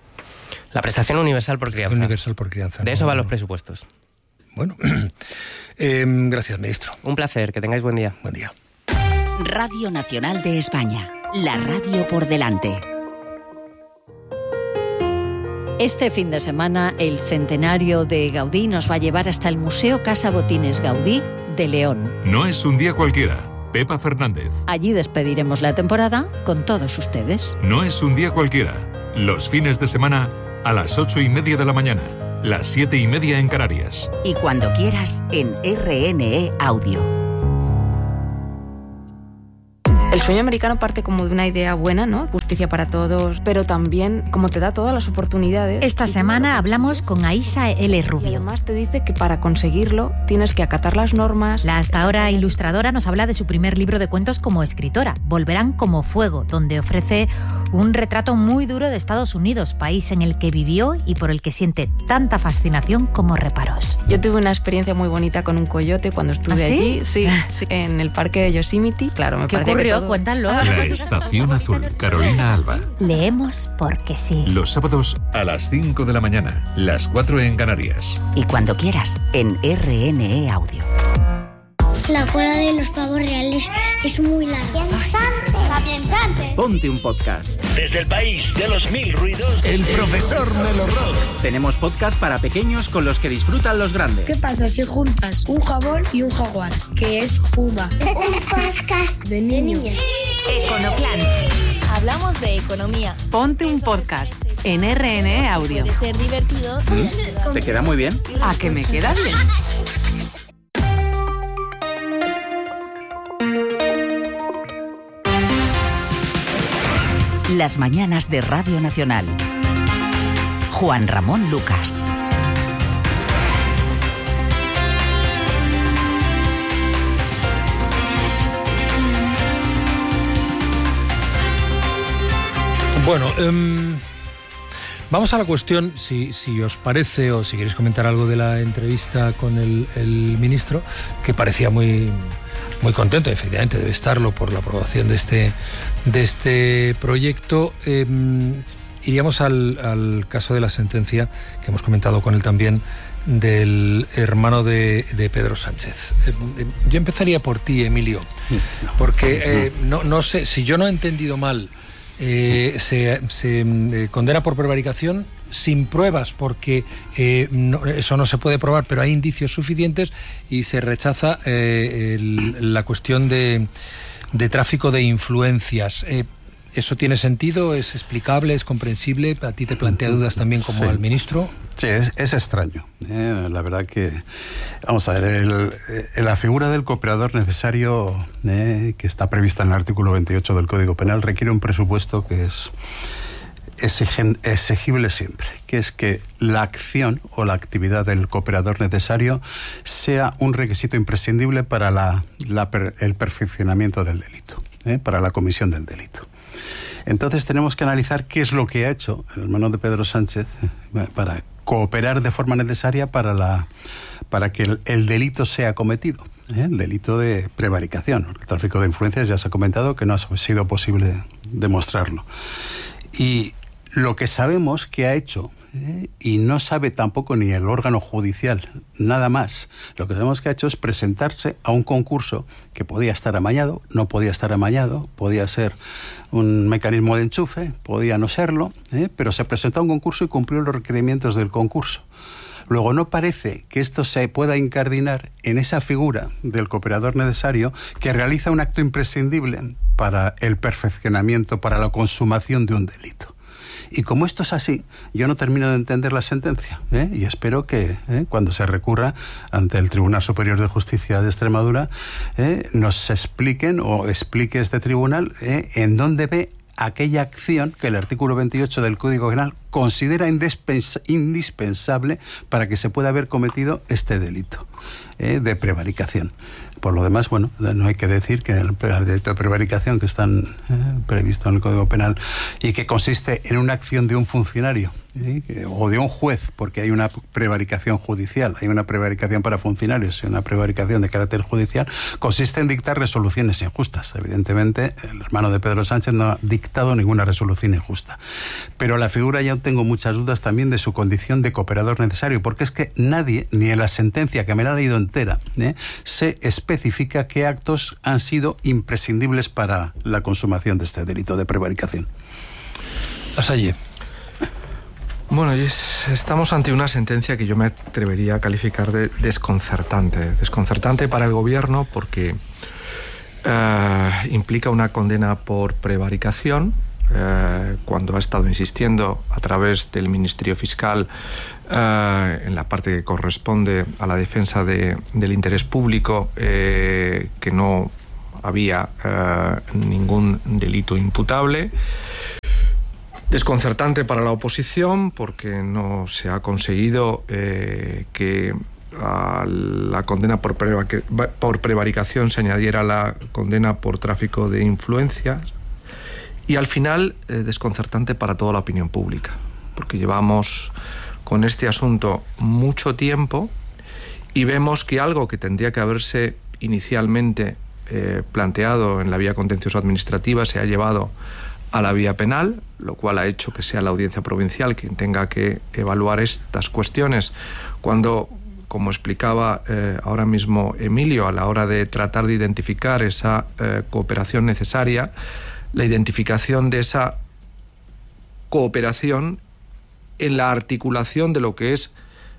La prestación universal por crianza. Universal por crianza. De ¿no? eso van los presupuestos. Bueno, eh, gracias, ministro. Un placer, que tengáis buen día. Buen día. Radio Nacional de España, la radio por delante. Este fin de semana, el centenario de Gaudí nos va a llevar hasta el Museo Casa Botines Gaudí de León. No es un día cualquiera. Pepa Fernández. Allí despediremos la temporada con todos ustedes. No es un día cualquiera. Los fines de semana a las ocho y media de la mañana, las siete y media en Canarias. Y cuando quieras en R N E Audio. El sueño americano parte como de una idea buena, ¿no? Justicia para todos, pero también como te da todas las oportunidades. Esta semana hablamos con Aisha L. Rubio. Y además te dice que para conseguirlo tienes que acatar las normas. La hasta ahora ilustradora nos habla de su primer libro de cuentos como escritora, Volverán como fuego, donde ofrece un retrato muy duro de Estados Unidos, país en el que vivió y por el que siente tanta fascinación como reparos. Yo tuve una experiencia muy bonita con un coyote cuando estuve ¿Ah, sí? allí, sí, sí, en el parque de Yosemite. Claro, me ¿Qué parece ocurrió? que todo... Cuéntalo. La Estación Azul, Carolina Alba. Leemos porque sí. Los sábados a las cinco de la mañana, las cuatro en Canarias. Y cuando quieras en R N E Audio. La cola de los pavos reales es muy larga. ¡Piensante! Ponte un podcast. Desde el país de los mil ruidos, el profesor Melo Rock. Tenemos podcast para pequeños con los que disfrutan los grandes. ¿Qué pasa si juntas un jabón y un jaguar? Que es Puma. Un podcast de niños. Econoplan. Hablamos de economía. Ponte un podcast en R N E Audio. Puede ser divertido. ¿Mm? ¿Te queda muy bien? ¿A que me queda bien? Las mañanas de Radio Nacional. Juan Ramón Lucas. Bueno, um, vamos a la cuestión, si, si os parece o si queréis comentar algo de la entrevista con el, el ministro, que parecía muy... Muy contento, efectivamente, debe estarlo por la aprobación de este, de este proyecto. Eh, iríamos al, al caso de la sentencia que hemos comentado con él también, del hermano de, de Pedro Sánchez. Eh, yo empezaría por ti, Emilio, porque eh, no, no sé, si yo no he entendido mal, eh, se, se eh, condena por prevaricación sin pruebas, porque eh, no, eso no se puede probar, pero hay indicios suficientes, y se rechaza eh, el, la cuestión de, de tráfico de influencias. Eh, ¿Eso tiene sentido? ¿Es explicable? ¿Es comprensible? ¿A ti te plantea dudas también como sí. al ministro? Sí, es, es extraño. Eh, la verdad que... Vamos a ver, el, el, la figura del cooperador necesario, eh, que está prevista en el artículo veintiocho del Código Penal, requiere un presupuesto que es... exigible siempre, que es que la acción o la actividad del cooperador necesario sea un requisito imprescindible para la, la, el perfeccionamiento del delito, ¿eh? para la comisión del delito. Entonces tenemos que analizar qué es lo que ha hecho el hermano de Pedro Sánchez eh, para cooperar de forma necesaria para, la, para que el, el delito sea cometido. ¿eh? El delito de prevaricación. El tráfico de influencias ya se ha comentado que no ha sido posible demostrarlo. Y lo que sabemos que ha hecho, ¿eh? y no sabe tampoco ni el órgano judicial, nada más, lo que sabemos que ha hecho es presentarse a un concurso que podía estar amañado, no podía estar amañado, podía ser un mecanismo de enchufe, podía no serlo, ¿eh? pero se presentó a un concurso y cumplió los requerimientos del concurso. Luego, no parece que esto se pueda incardinar en esa figura del cooperador necesario que realiza un acto imprescindible para el perfeccionamiento, para la consumación de un delito. Y como esto es así, yo no termino de entender la sentencia, ¿eh? y espero que ¿eh? cuando se recurra ante el Tribunal Superior de Justicia de Extremadura ¿eh? nos expliquen o explique este tribunal ¿eh? en dónde ve aquella acción que el artículo veintiocho del Código Penal considera indispens- indispensable para que se pueda haber cometido este delito ¿eh? de prevaricación. Por lo demás, bueno, no hay que decir que el delito de prevaricación que están eh, previsto en el Código Penal y que consiste en una acción de un funcionario ¿eh? o de un juez, porque hay una prevaricación judicial, hay una prevaricación para funcionarios y una prevaricación de carácter judicial, consiste en dictar resoluciones injustas. Evidentemente, el hermano de Pedro Sánchez no ha dictado ninguna resolución injusta. Pero la figura, ya tengo muchas dudas también de su condición de cooperador necesario, porque es que nadie, ni en la sentencia, que me la ha leído entera, ¿eh? se especifica qué actos han sido imprescindibles para la consumación de este delito de prevaricación. Asalle. Bueno, y es, estamos ante una sentencia que yo me atrevería a calificar de desconcertante. Desconcertante para el gobierno porque eh, implica una condena por prevaricación, eh, cuando ha estado insistiendo a través del Ministerio Fiscal eh, en la parte que corresponde a la defensa de, del interés público, eh, que no había eh, ningún delito imputable. Desconcertante para la oposición porque no se ha conseguido eh, que a la condena por, prevaric- por prevaricación se añadiera la condena por tráfico de influencias. Y al final, eh, desconcertante para toda la opinión pública, porque llevamos con este asunto mucho tiempo y vemos que algo que tendría que haberse inicialmente eh, planteado en la vía contencioso administrativa se ha llevado a la vía penal, lo cual ha hecho que sea la Audiencia Provincial quien tenga que evaluar estas cuestiones, cuando, como explicaba eh, ahora mismo Emilio, a la hora de tratar de identificar esa eh, cooperación necesaria, la identificación de esa cooperación en la articulación de lo que es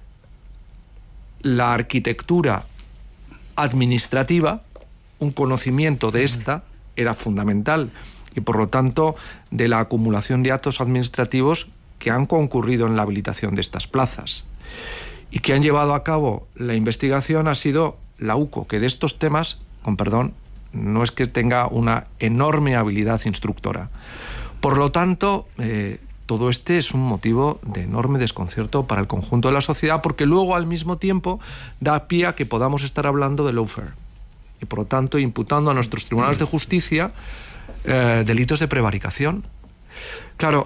la arquitectura administrativa, un conocimiento de esta era fundamental, y por lo tanto de la acumulación de actos administrativos que han concurrido en la habilitación de estas plazas y que han llevado a cabo la investigación ha sido la U C O, que de estos temas, con perdón, no es que tenga una enorme habilidad instructora. Por lo tanto, eh, todo este es un motivo de enorme desconcierto para el conjunto de la sociedad, porque luego al mismo tiempo da pie a que podamos estar hablando de lawfare y por lo tanto imputando a nuestros tribunales de justicia Eh, delitos de prevaricación. Claro,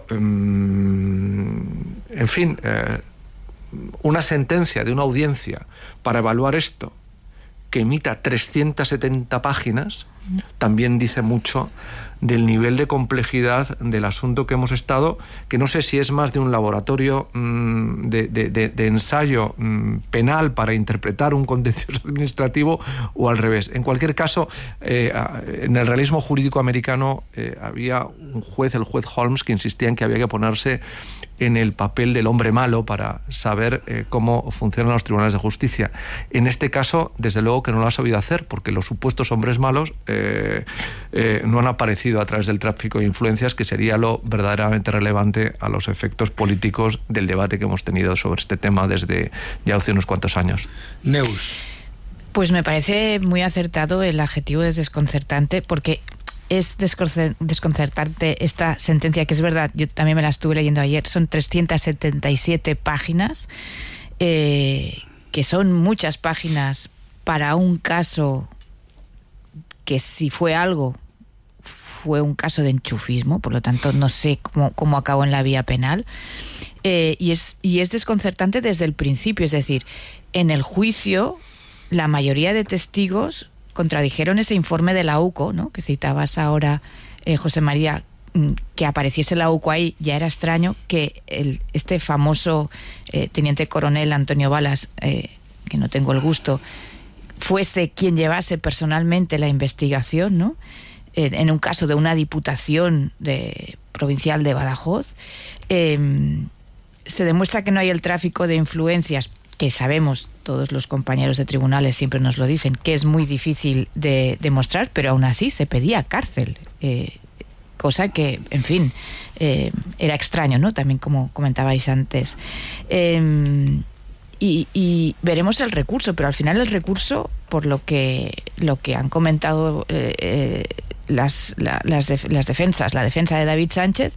um, en fin, eh, una sentencia de una audiencia para evaluar esto, que emita trescientas setenta páginas, también dice mucho del nivel de complejidad del asunto que hemos estado, que no sé si es más de un laboratorio mmm, de, de, de, de ensayo mmm, penal para interpretar un contencioso administrativo o al revés. En cualquier caso, eh, en el realismo jurídico americano eh, había un juez, el juez Holmes, que insistía en que había que ponerse en el papel del hombre malo para saber eh, cómo funcionan los tribunales de justicia. En este caso, desde luego que no lo ha sabido hacer, porque los supuestos hombres malos eh, eh, no han aparecido a través del tráfico de influencias, que sería lo verdaderamente relevante a los efectos políticos del debate que hemos tenido sobre este tema desde ya hace unos cuantos años. Neus. Pues me parece muy acertado el adjetivo de desconcertante, porque es desconcertante esta sentencia, que es verdad, yo también me la estuve leyendo ayer, son trescientas setenta y siete páginas, eh, que son muchas páginas para un caso que, si fue algo, fue un caso de enchufismo, por lo tanto no sé cómo, cómo acabó en la vía penal, eh, y, es, y es desconcertante desde el principio, es decir, en el juicio la mayoría de testigos contradijeron ese informe de la U C O, ¿no?, que citabas ahora, eh, José María. Que apareciese la U C O ahí ya era extraño, que el, este famoso eh, teniente coronel Antonio Balas, eh, que no tengo el gusto, fuese quien llevase personalmente la investigación, ¿no?, eh, en un caso de una diputación de, provincial de Badajoz. Eh, se demuestra que no hay el tráfico de influencias, que sabemos, todos los compañeros de tribunales siempre nos lo dicen, que es muy difícil de demostrar, pero aún así se pedía cárcel, eh, cosa que, en fin, eh, era extraño, ¿no?, también como comentabais antes. Eh, y, y veremos el recurso, pero al final el recurso, por lo que lo que han comentado eh, eh, las, la, las, def- las defensas, la defensa de David Sánchez,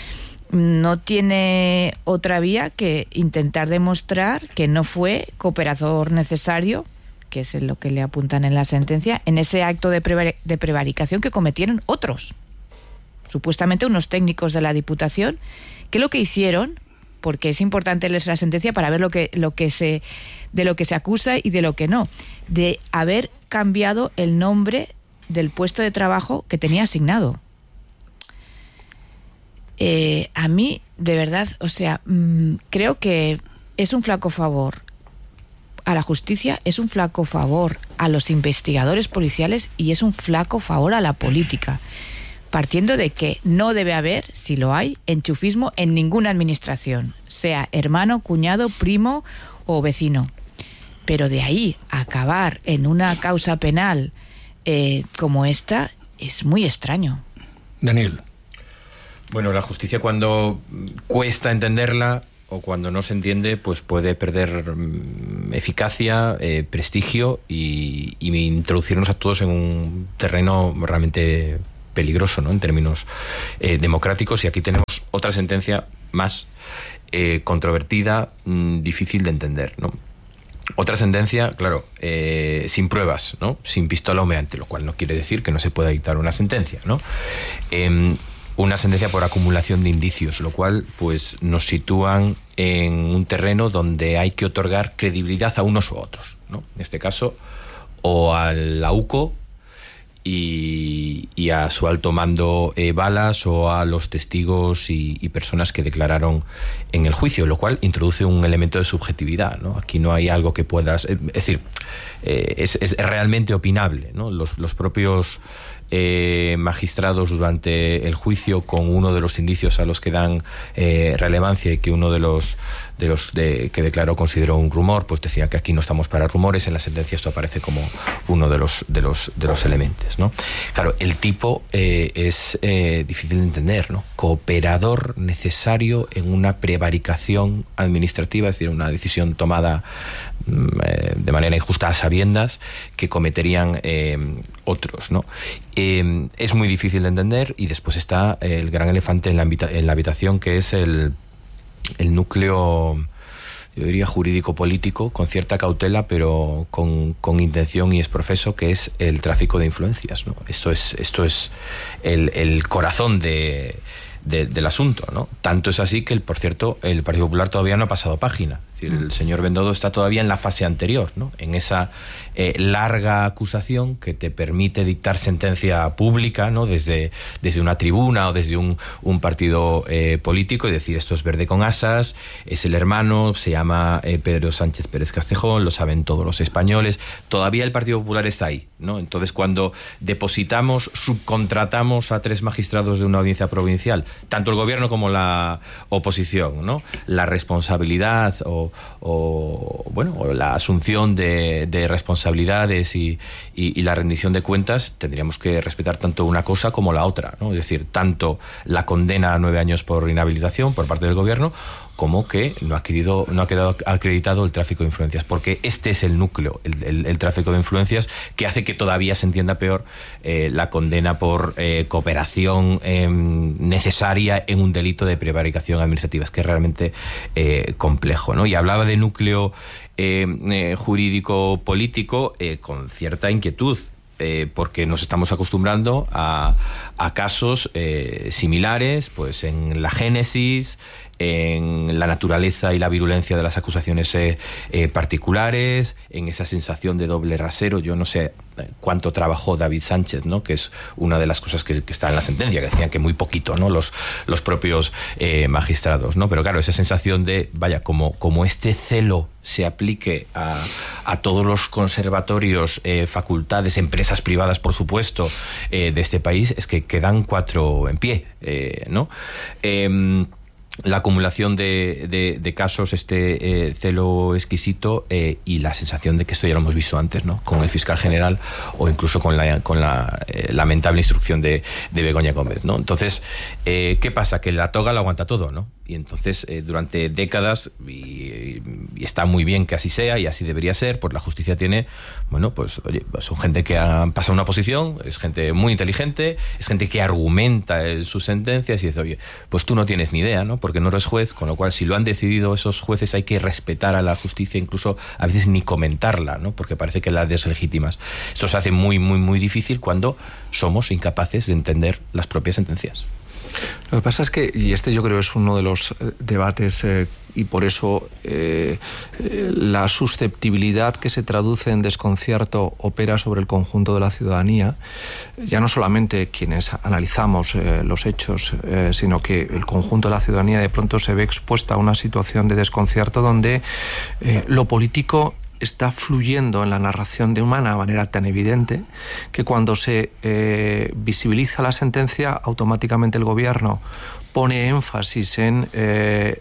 no tiene otra vía que intentar demostrar que no fue cooperador necesario, que es lo que le apuntan en la sentencia, en ese acto de, prevar- de prevaricación que cometieron otros, supuestamente unos técnicos de la Diputación, que lo que hicieron, porque es importante leer la sentencia para ver lo que, lo que se, de lo que se acusa y de lo que no, de haber cambiado el nombre del puesto de trabajo que tenía asignado. Eh, a mí, de verdad, o sea, mmm, creo que es un flaco favor a la justicia, es un flaco favor a los investigadores policiales y es un flaco favor a la política, partiendo de que no debe haber, si lo hay, enchufismo en ninguna administración, sea hermano, cuñado, primo o vecino. Pero de ahí a acabar en una causa penal eh, como esta es muy extraño. Daniel. Bueno, la justicia cuando cuesta entenderla o cuando no se entiende, pues puede perder mm, eficacia, eh, prestigio y, y introducirnos a todos en un terreno realmente peligroso, ¿no? En términos eh, democráticos. Y aquí tenemos otra sentencia más eh, controvertida, mmm, difícil de entender, ¿no? Otra sentencia, claro, eh, sin pruebas, ¿no? Sin pistola humeante, lo cual no quiere decir que no se pueda dictar una sentencia, ¿no? Eh, una sentencia por acumulación de indicios, lo cual pues nos sitúan en un terreno donde hay que otorgar credibilidad a unos u otros, ¿no? En este caso, o a la U C O y, y a su alto mando eh, Balas, o a los testigos y, y personas que declararon en el juicio, lo cual introduce un elemento de subjetividad, ¿no? Aquí no hay algo que puedas... Es decir, eh, es, es realmente opinable, ¿no? Los, los propios... Eh, magistrados durante el juicio, con uno de los indicios a los que dan eh, relevancia y que uno de los de los de, que declaró consideró un rumor, pues decían que aquí no estamos para rumores. En la sentencia esto aparece como uno de los de los de los elementos, ¿no? Claro, el tipo eh, es eh, difícil de entender, ¿no? Cooperador necesario en una prevaricación administrativa, es decir, una decisión tomada eh, de manera injusta a sabiendas que cometerían eh, otros, ¿no? Eh, es muy difícil de entender. Y después está el gran elefante en la, habita- en la habitación, que es el, el núcleo, yo diría, jurídico-político, con cierta cautela, pero con, con intención y es profeso, que es el tráfico de influencias, ¿no? Esto es, esto es el, el corazón de, de, del asunto, ¿no? Tanto es así que, el, por cierto, el Partido Popular todavía no ha pasado página. Es decir, el señor Bendodo está todavía en la fase anterior, ¿no? En esa eh, larga acusación que te permite dictar sentencia pública, ¿no? Desde, desde una tribuna o desde un, un partido eh, político, y decir, esto es verde con asas, es el hermano, se llama eh, Pedro Sánchez Pérez Castejón, lo saben todos los españoles. Todavía el Partido Popular está ahí, ¿no? Entonces, cuando depositamos, subcontratamos a tres magistrados de una audiencia provincial, tanto el gobierno como la oposición, ¿no? La responsabilidad o O, bueno, o la asunción de, de responsabilidades y, y, y la rendición de cuentas, tendríamos que respetar tanto una cosa como la otra, ¿no? Es decir, tanto la condena a nueve años por inhabilitación por parte del gobierno, como que no ha quedado, no ha quedado acreditado el tráfico de influencias, porque este es el núcleo, el, el, el tráfico de influencias, que hace que todavía se entienda peor eh, la condena por eh, cooperación eh, necesaria en un delito de prevaricación administrativa. Es que es realmente eh, complejo, ¿no? Y hablaba de núcleo eh, eh, jurídico-político eh, con cierta inquietud. Eh, porque nos estamos acostumbrando a, a casos eh, similares, pues en la génesis, en la naturaleza y la virulencia de las acusaciones eh, eh, particulares, en esa sensación de doble rasero. Yo no sé cuánto trabajó David Sánchez, ¿no? Que es una de las cosas que, que está en la sentencia, que decían que muy poquito, ¿no? Los, los propios eh, magistrados, ¿no? Pero claro, esa sensación de, vaya, como, como este celo se aplique a, a todos los conservatorios, eh, facultades, empresas privadas, por supuesto, eh, de este país, es que quedan cuatro en pie, eh, ¿no? Eh, la acumulación de, de, de casos, este eh, celo exquisito eh, y la sensación de que esto ya lo hemos visto antes, ¿no? Con el fiscal general o incluso con la, con la eh, lamentable instrucción de, de Begoña Gómez, ¿no? Entonces, eh, ¿qué pasa? Que la toga lo aguanta todo, ¿no? Y entonces, eh, durante décadas, y, y está muy bien que así sea y así debería ser, pues la justicia tiene, bueno, pues oye, son gente que ha pasado una posición, es gente muy inteligente, es gente que argumenta en sus sentencias y dice, oye, pues tú no tienes ni idea, ¿no? Porque no eres juez, con lo cual, si lo han decidido esos jueces, hay que respetar a la justicia, incluso a veces ni comentarla, ¿no? Porque parece que la deslegitimas. Esto se hace muy, muy, muy difícil cuando somos incapaces de entender las propias sentencias. Lo que pasa es que, y este yo creo es uno de los eh, debates, eh, y por eso eh, eh, la susceptibilidad que se traduce en desconcierto opera sobre el conjunto de la ciudadanía, ya no solamente quienes analizamos eh, los hechos, eh, sino que el conjunto de la ciudadanía de pronto se ve expuesta a una situación de desconcierto donde eh, lo político está fluyendo en la narración de una manera tan evidente que cuando se eh, visibiliza la sentencia, automáticamente el gobierno pone énfasis en eh,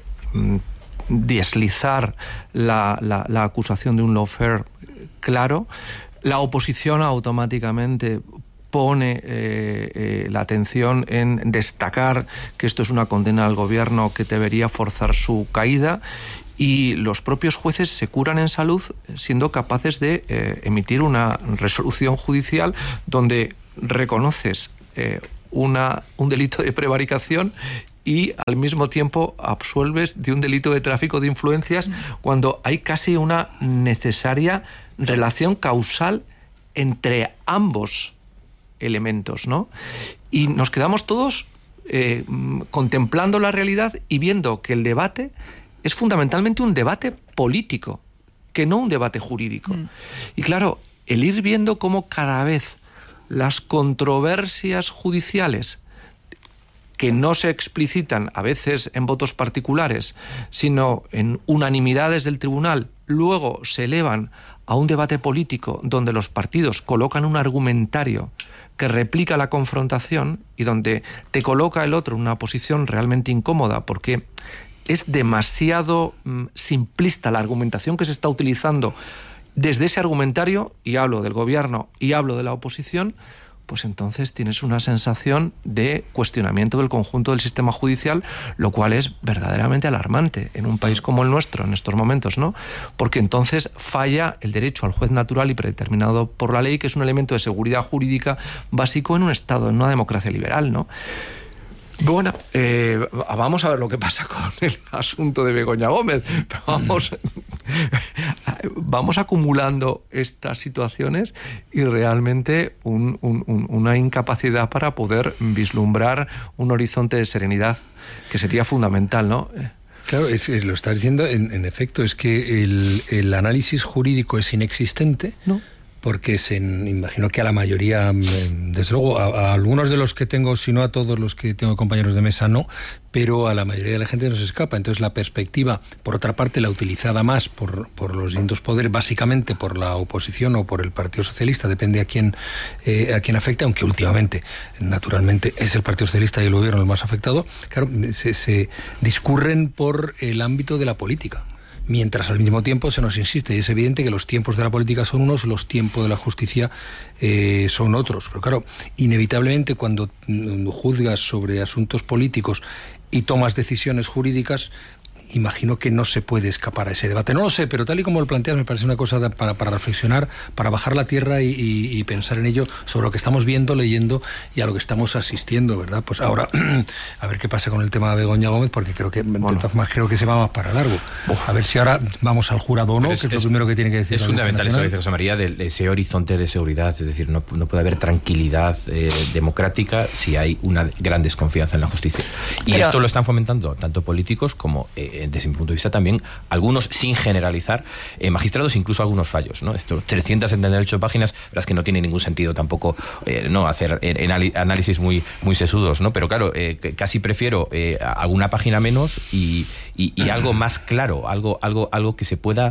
deslizar la, la, la acusación de un lawfare claro, la oposición automáticamente pone eh, eh, la atención en destacar que esto es una condena al gobierno que debería forzar su caída, y los propios jueces se curan en salud siendo capaces de eh, emitir una resolución judicial donde reconoces eh, una, un delito de prevaricación y al mismo tiempo absuelves de un delito de tráfico de influencias, cuando hay casi una necesaria relación causal entre ambos elementos, ¿no? Y nos quedamos todos eh, contemplando la realidad y viendo que el debate es fundamentalmente un debate político, que no un debate jurídico. Mm. Y claro, el ir viendo cómo cada vez las controversias judiciales, que no se explicitan a veces en votos particulares, sino en unanimidades del tribunal, luego se elevan a un debate político donde los partidos colocan un argumentario que replica la confrontación y donde te coloca el otro en una posición realmente incómoda, porque es demasiado mm, simplista la argumentación que se está utilizando desde ese argumentario, y hablo del gobierno y hablo de la oposición, pues entonces tienes una sensación de cuestionamiento del conjunto del sistema judicial, lo cual es verdaderamente alarmante en un país como el nuestro en estos momentos, ¿no? Porque entonces falla el derecho al juez natural y predeterminado por la ley, que es un elemento de seguridad jurídica básico en un Estado, en una democracia liberal, ¿no? Bueno, eh, vamos a ver lo que pasa con el asunto de Begoña Gómez. Vamos, vamos acumulando estas situaciones y realmente un, un, un, una incapacidad para poder vislumbrar un horizonte de serenidad que sería fundamental, ¿no? Claro, es, es, lo está diciendo, en, en efecto, es que el, el análisis jurídico es inexistente. No. Porque se, imagino que a la mayoría, desde luego, a, a algunos de los que tengo, si no a todos los que tengo compañeros de mesa, no, pero a la mayoría de la gente no se escapa. Entonces la perspectiva, por otra parte, la utilizada más por, por los distintos poderes, básicamente por la oposición o por el Partido Socialista, depende a quién, eh, a quién afecte, aunque últimamente, naturalmente, es el Partido Socialista y el gobierno el más afectado, claro, se, se discurren por el ámbito de la política. Mientras al mismo tiempo se nos insiste, y es evidente que los tiempos de la política son unos, los tiempos de la justicia eh, son otros. Pero claro, inevitablemente cuando juzgas sobre asuntos políticos y tomas decisiones jurídicas, imagino que no se puede escapar a ese debate. No lo sé, pero tal y como lo planteas me parece una cosa para, para reflexionar, para bajar la tierra y, y, y pensar en ello, sobre lo que estamos viendo, leyendo y a lo que estamos asistiendo, ¿verdad? Pues ahora, a ver qué pasa con el tema de Begoña Gómez, porque creo que, bueno, de todas formas, creo que se va más para largo. A ver si ahora vamos al jurado o no, es, que es, es lo primero que tiene que decir. Es fundamental eso que dice José María, de, de ese horizonte de seguridad, es decir, no, no puede haber tranquilidad eh, democrática si hay una gran desconfianza en la justicia. Y pero esto lo están fomentando tanto políticos como eh, desde mi punto de vista también algunos, sin generalizar, eh, magistrados, incluso algunos fallos, ¿no? Estos trescientas setenta y ocho páginas, la verdad es que no tiene ningún sentido tampoco eh, no hacer eh, análisis muy, muy sesudos, ¿no? Pero claro, eh, casi prefiero eh, alguna página menos y, y, y algo más claro, algo, algo, algo que se pueda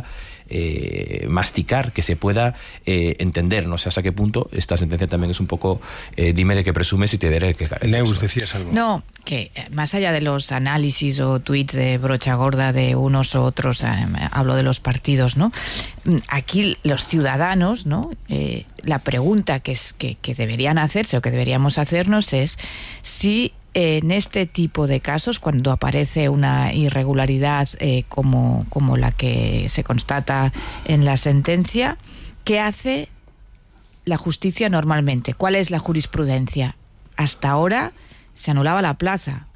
Eh, masticar, que se pueda eh, entender. No sé hasta qué punto esta sentencia también es un poco eh, dime de qué presumes y te diré que careces. Neus, decías algo. No, que más allá de los análisis o tweets de brocha gorda de unos u otros, eh, hablo de los partidos, ¿no? Aquí los ciudadanos, ¿no? Eh, la pregunta que, es, que, que deberían hacerse o que deberíamos hacernos es si en este tipo de casos, cuando aparece una irregularidad eh, como, como la que se constata en la sentencia, ¿qué hace la justicia normalmente? ¿Cuál es la jurisprudencia? Hasta ahora se anulaba la plaza.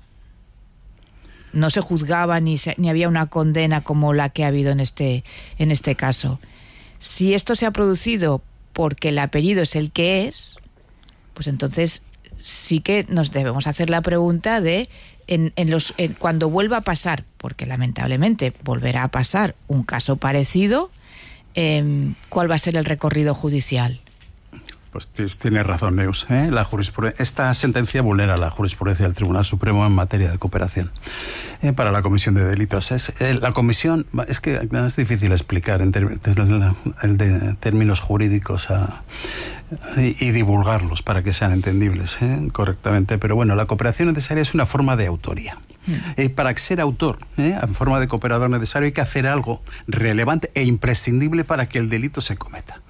No se juzgaba ni, se, ni había una condena como la que ha habido en este, en este caso. Si esto se ha producido porque el apellido es el que es, pues entonces sí que nos debemos hacer la pregunta de en, en los en, cuando vuelva a pasar, porque lamentablemente volverá a pasar un caso parecido, eh, ¿cuál va a ser el recorrido judicial? Pues tienes razón, Neus. ¿eh? La jurisprudencia, esta sentencia vulnera la jurisprudencia del Tribunal Supremo en materia de cooperación eh, para la comisión de delitos. Es, eh, la comisión, es que es difícil explicar en ter, de, de términos jurídicos a, y, y divulgarlos para que sean entendibles ¿eh? correctamente. Pero bueno, la cooperación necesaria es una forma de autoría. Eh, para ser autor, eh, en forma de cooperador necesario, hay que hacer algo relevante e imprescindible para que el delito se cometa.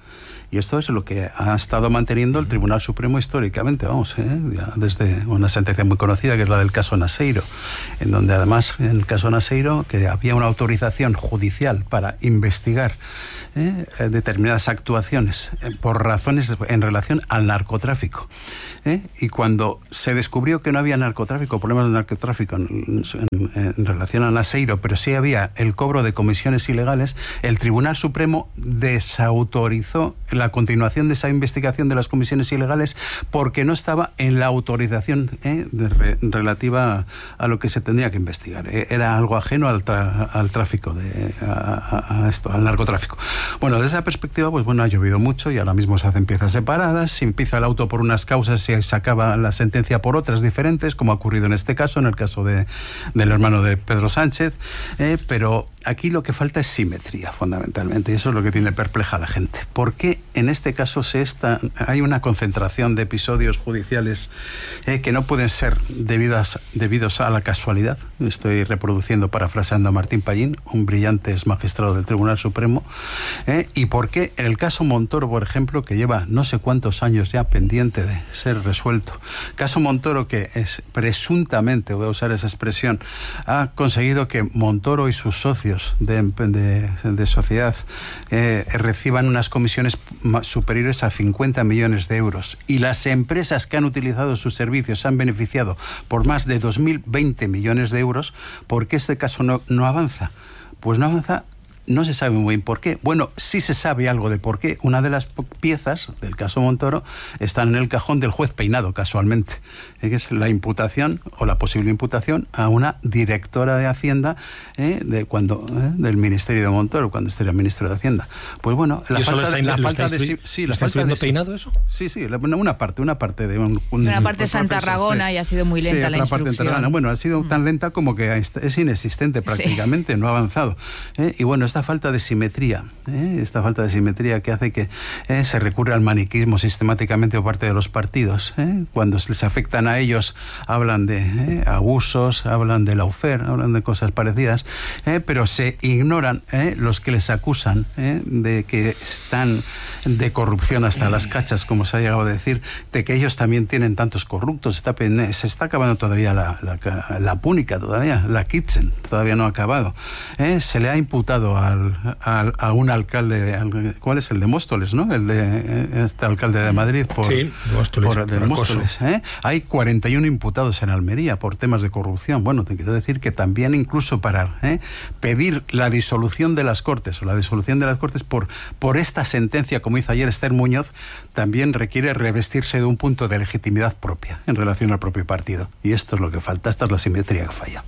Y esto es lo que ha estado manteniendo el Tribunal Supremo históricamente, vamos, ¿eh? Ya desde una sentencia muy conocida, que es la del caso Naseiro, en donde además, en el caso Naseiro, que había una autorización judicial para investigar ¿eh? determinadas actuaciones eh, por razones en relación al narcotráfico. ¿eh? Y cuando se descubrió que no había narcotráfico, problemas de narcotráfico en, en, en relación a Naseiro, pero sí había el cobro de comisiones ilegales, el Tribunal Supremo desautorizó la continuación de esa investigación de las comisiones ilegales porque no estaba en la autorización ¿eh? de re, relativa a, a lo que se tendría que investigar. Eh, era algo ajeno al, tra, al tráfico, de, a, a esto, al narcotráfico. Bueno, desde esa perspectiva, pues bueno, ha llovido mucho y ahora mismo se hacen piezas separadas, se empieza el auto por unas causas y se acaba la sentencia por otras diferentes, como ha ocurrido en este caso, en el caso de, del hermano de Pedro Sánchez, eh, pero aquí lo que falta es simetría, fundamentalmente, y eso es lo que tiene perpleja a la gente. ¿Por qué en este caso se está, hay una concentración de episodios judiciales eh, que no pueden ser debidas, debidos a la casualidad? Estoy reproduciendo, parafraseando a Martín Pallín, un brillante exmagistrado del Tribunal Supremo. Eh, ¿Y por qué en el caso Montoro, por ejemplo, que lleva no sé cuántos años ya pendiente de ser resuelto? Caso Montoro que es presuntamente, voy a usar esa expresión, ha conseguido que Montoro y sus socios de, de, de sociedad eh, reciban unas comisiones superiores a cincuenta millones de euros, y las empresas que han utilizado sus servicios se han beneficiado por más de dos mil veinte millones de euros. ¿Por qué este caso no, no avanza? Pues no avanza. No se sabe muy bien por qué. Bueno, sí se sabe algo de por qué. Una de las piezas del caso Montoro está en el cajón del juez Peinado, casualmente, que es la imputación o la posible imputación a una directora de Hacienda eh, de cuando eh, del Ministerio de Montoro, cuando este era ministro de Hacienda. Pues bueno, la falta de, la falta de sí, la falta de Peinado eso. Sí, sí, una parte, una parte de un, un una parte de Santa Tarragona sí. Y ha sido muy lenta sí, la instrucción. Parte bueno, ha sido mm. tan lenta como que es inexistente prácticamente, sí. No ha avanzado. Eh, y bueno, esta falta de simetría, ¿eh? esta falta de simetría que hace que eh, se recurra al maniquismo sistemáticamente por parte de los partidos. ¿eh? Cuando les afectan a ellos, hablan de eh, abusos, hablan de lawfare, hablan de cosas parecidas, eh, pero se ignoran eh, los que les acusan eh, de que están de corrupción hasta las cachas, como se ha llegado a decir, de que ellos también tienen tantos corruptos. Está, se está acabando todavía la, la, la púnica, todavía, la Kitchen, todavía no ha acabado. Eh, se le ha imputado al A, a un alcalde, al, ¿cuál es? El de Móstoles, ¿no? El de este alcalde de Madrid por, sí, Móstoles, por, de Móstoles, ¿eh? Hay cuarenta y uno imputados en Almería por temas de corrupción. Bueno, te quiero decir que también incluso para ¿eh? pedir la disolución de las Cortes o la disolución de las Cortes por, por esta sentencia, como hizo ayer Esther Muñoz, también requiere revestirse de un punto de legitimidad propia en relación al propio partido. Y esto es lo que falta, esta es la simetría que falla.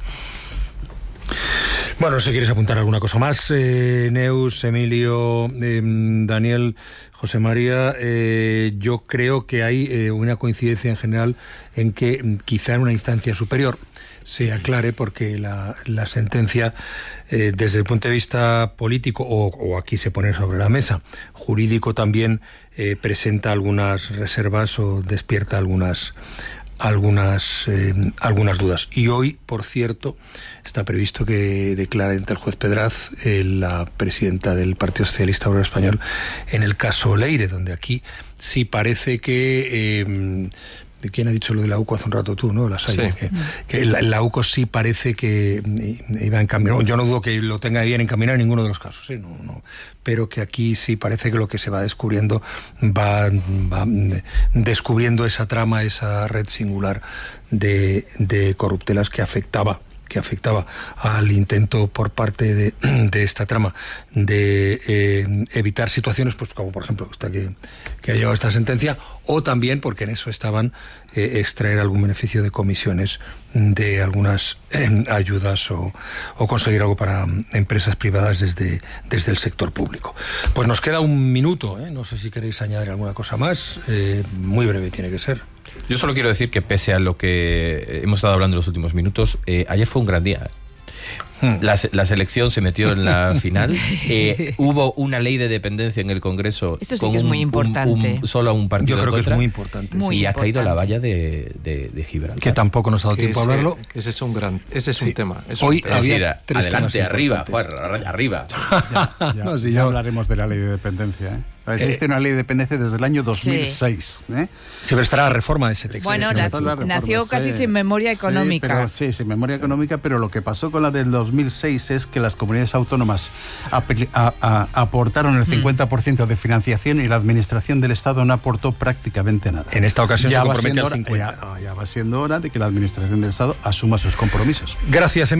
Bueno, si quieres apuntar alguna cosa más, eh, Neus, Emilio, eh, Daniel, José María, eh, yo creo que hay eh, una coincidencia en general en que quizá en una instancia superior se aclare, porque la, la sentencia, eh, desde el punto de vista político, o, o aquí se pone sobre la mesa, jurídico también, eh, presenta algunas reservas o despierta algunas algunas eh, algunas dudas. Y hoy, por cierto, está previsto que declare ante el juez Pedraz eh, la presidenta del Partido Socialista Obrero Español en el caso Leire, donde aquí sí parece que eh, ¿de quién ha dicho lo de la U C O hace un rato tú, no? La Salle, sí. que, que la, la U C O sí parece que iba a encaminar. Yo no dudo que lo tenga bien encaminado en ninguno de los casos, ¿eh? no, no, pero que aquí sí parece que lo que se va descubriendo va, va descubriendo esa trama, esa red singular de, de corruptelas que afectaba que afectaba al intento por parte de, de esta trama de eh, evitar situaciones, pues como por ejemplo esta que, que ha llegado a esta sentencia, o también porque en eso estaban eh, extraer algún beneficio de comisiones de algunas eh, ayudas o, o conseguir algo para empresas privadas desde, desde el sector público. Pues nos queda un minuto, ¿eh? No sé si queréis añadir alguna cosa más, eh, muy breve tiene que ser. Yo solo quiero decir que pese a lo que hemos estado hablando en los últimos minutos, eh, ayer fue un gran día. La, la selección se metió en la final. Eh, hubo una ley de dependencia en el Congreso. Eso sí que es muy un, importante. Un, un, solo a un partido. Yo creo contra, que es muy importante. Muy y importante. ha caído la valla de, de, de Gibraltar. Que tampoco nos ha dado tiempo a hablarlo. Ese es un gran, ese es sí. un tema. Es Hoy un tema. había era, adelante, arriba, Juan, arriba. Ya, ya, no, si ya, ya hablaremos de la ley de dependencia, ¿eh? Existe eh, una ley de dependencia desde el año dos mil seis. Sí, ¿eh? sí pero estará la reforma de ese texto. Bueno, sí, la, la reforma, nació casi sí. sin memoria económica. Sí, pero, sí, sin memoria económica, pero lo que pasó con la del dos mil seis es que las comunidades autónomas a, a, a, aportaron el cincuenta por ciento de financiación y la administración del Estado no aportó prácticamente nada. En esta ocasión ya se compromete al hora, cincuenta por ciento. Ya, ya va siendo hora de que la administración del Estado asuma sus compromisos. Gracias, Emilio.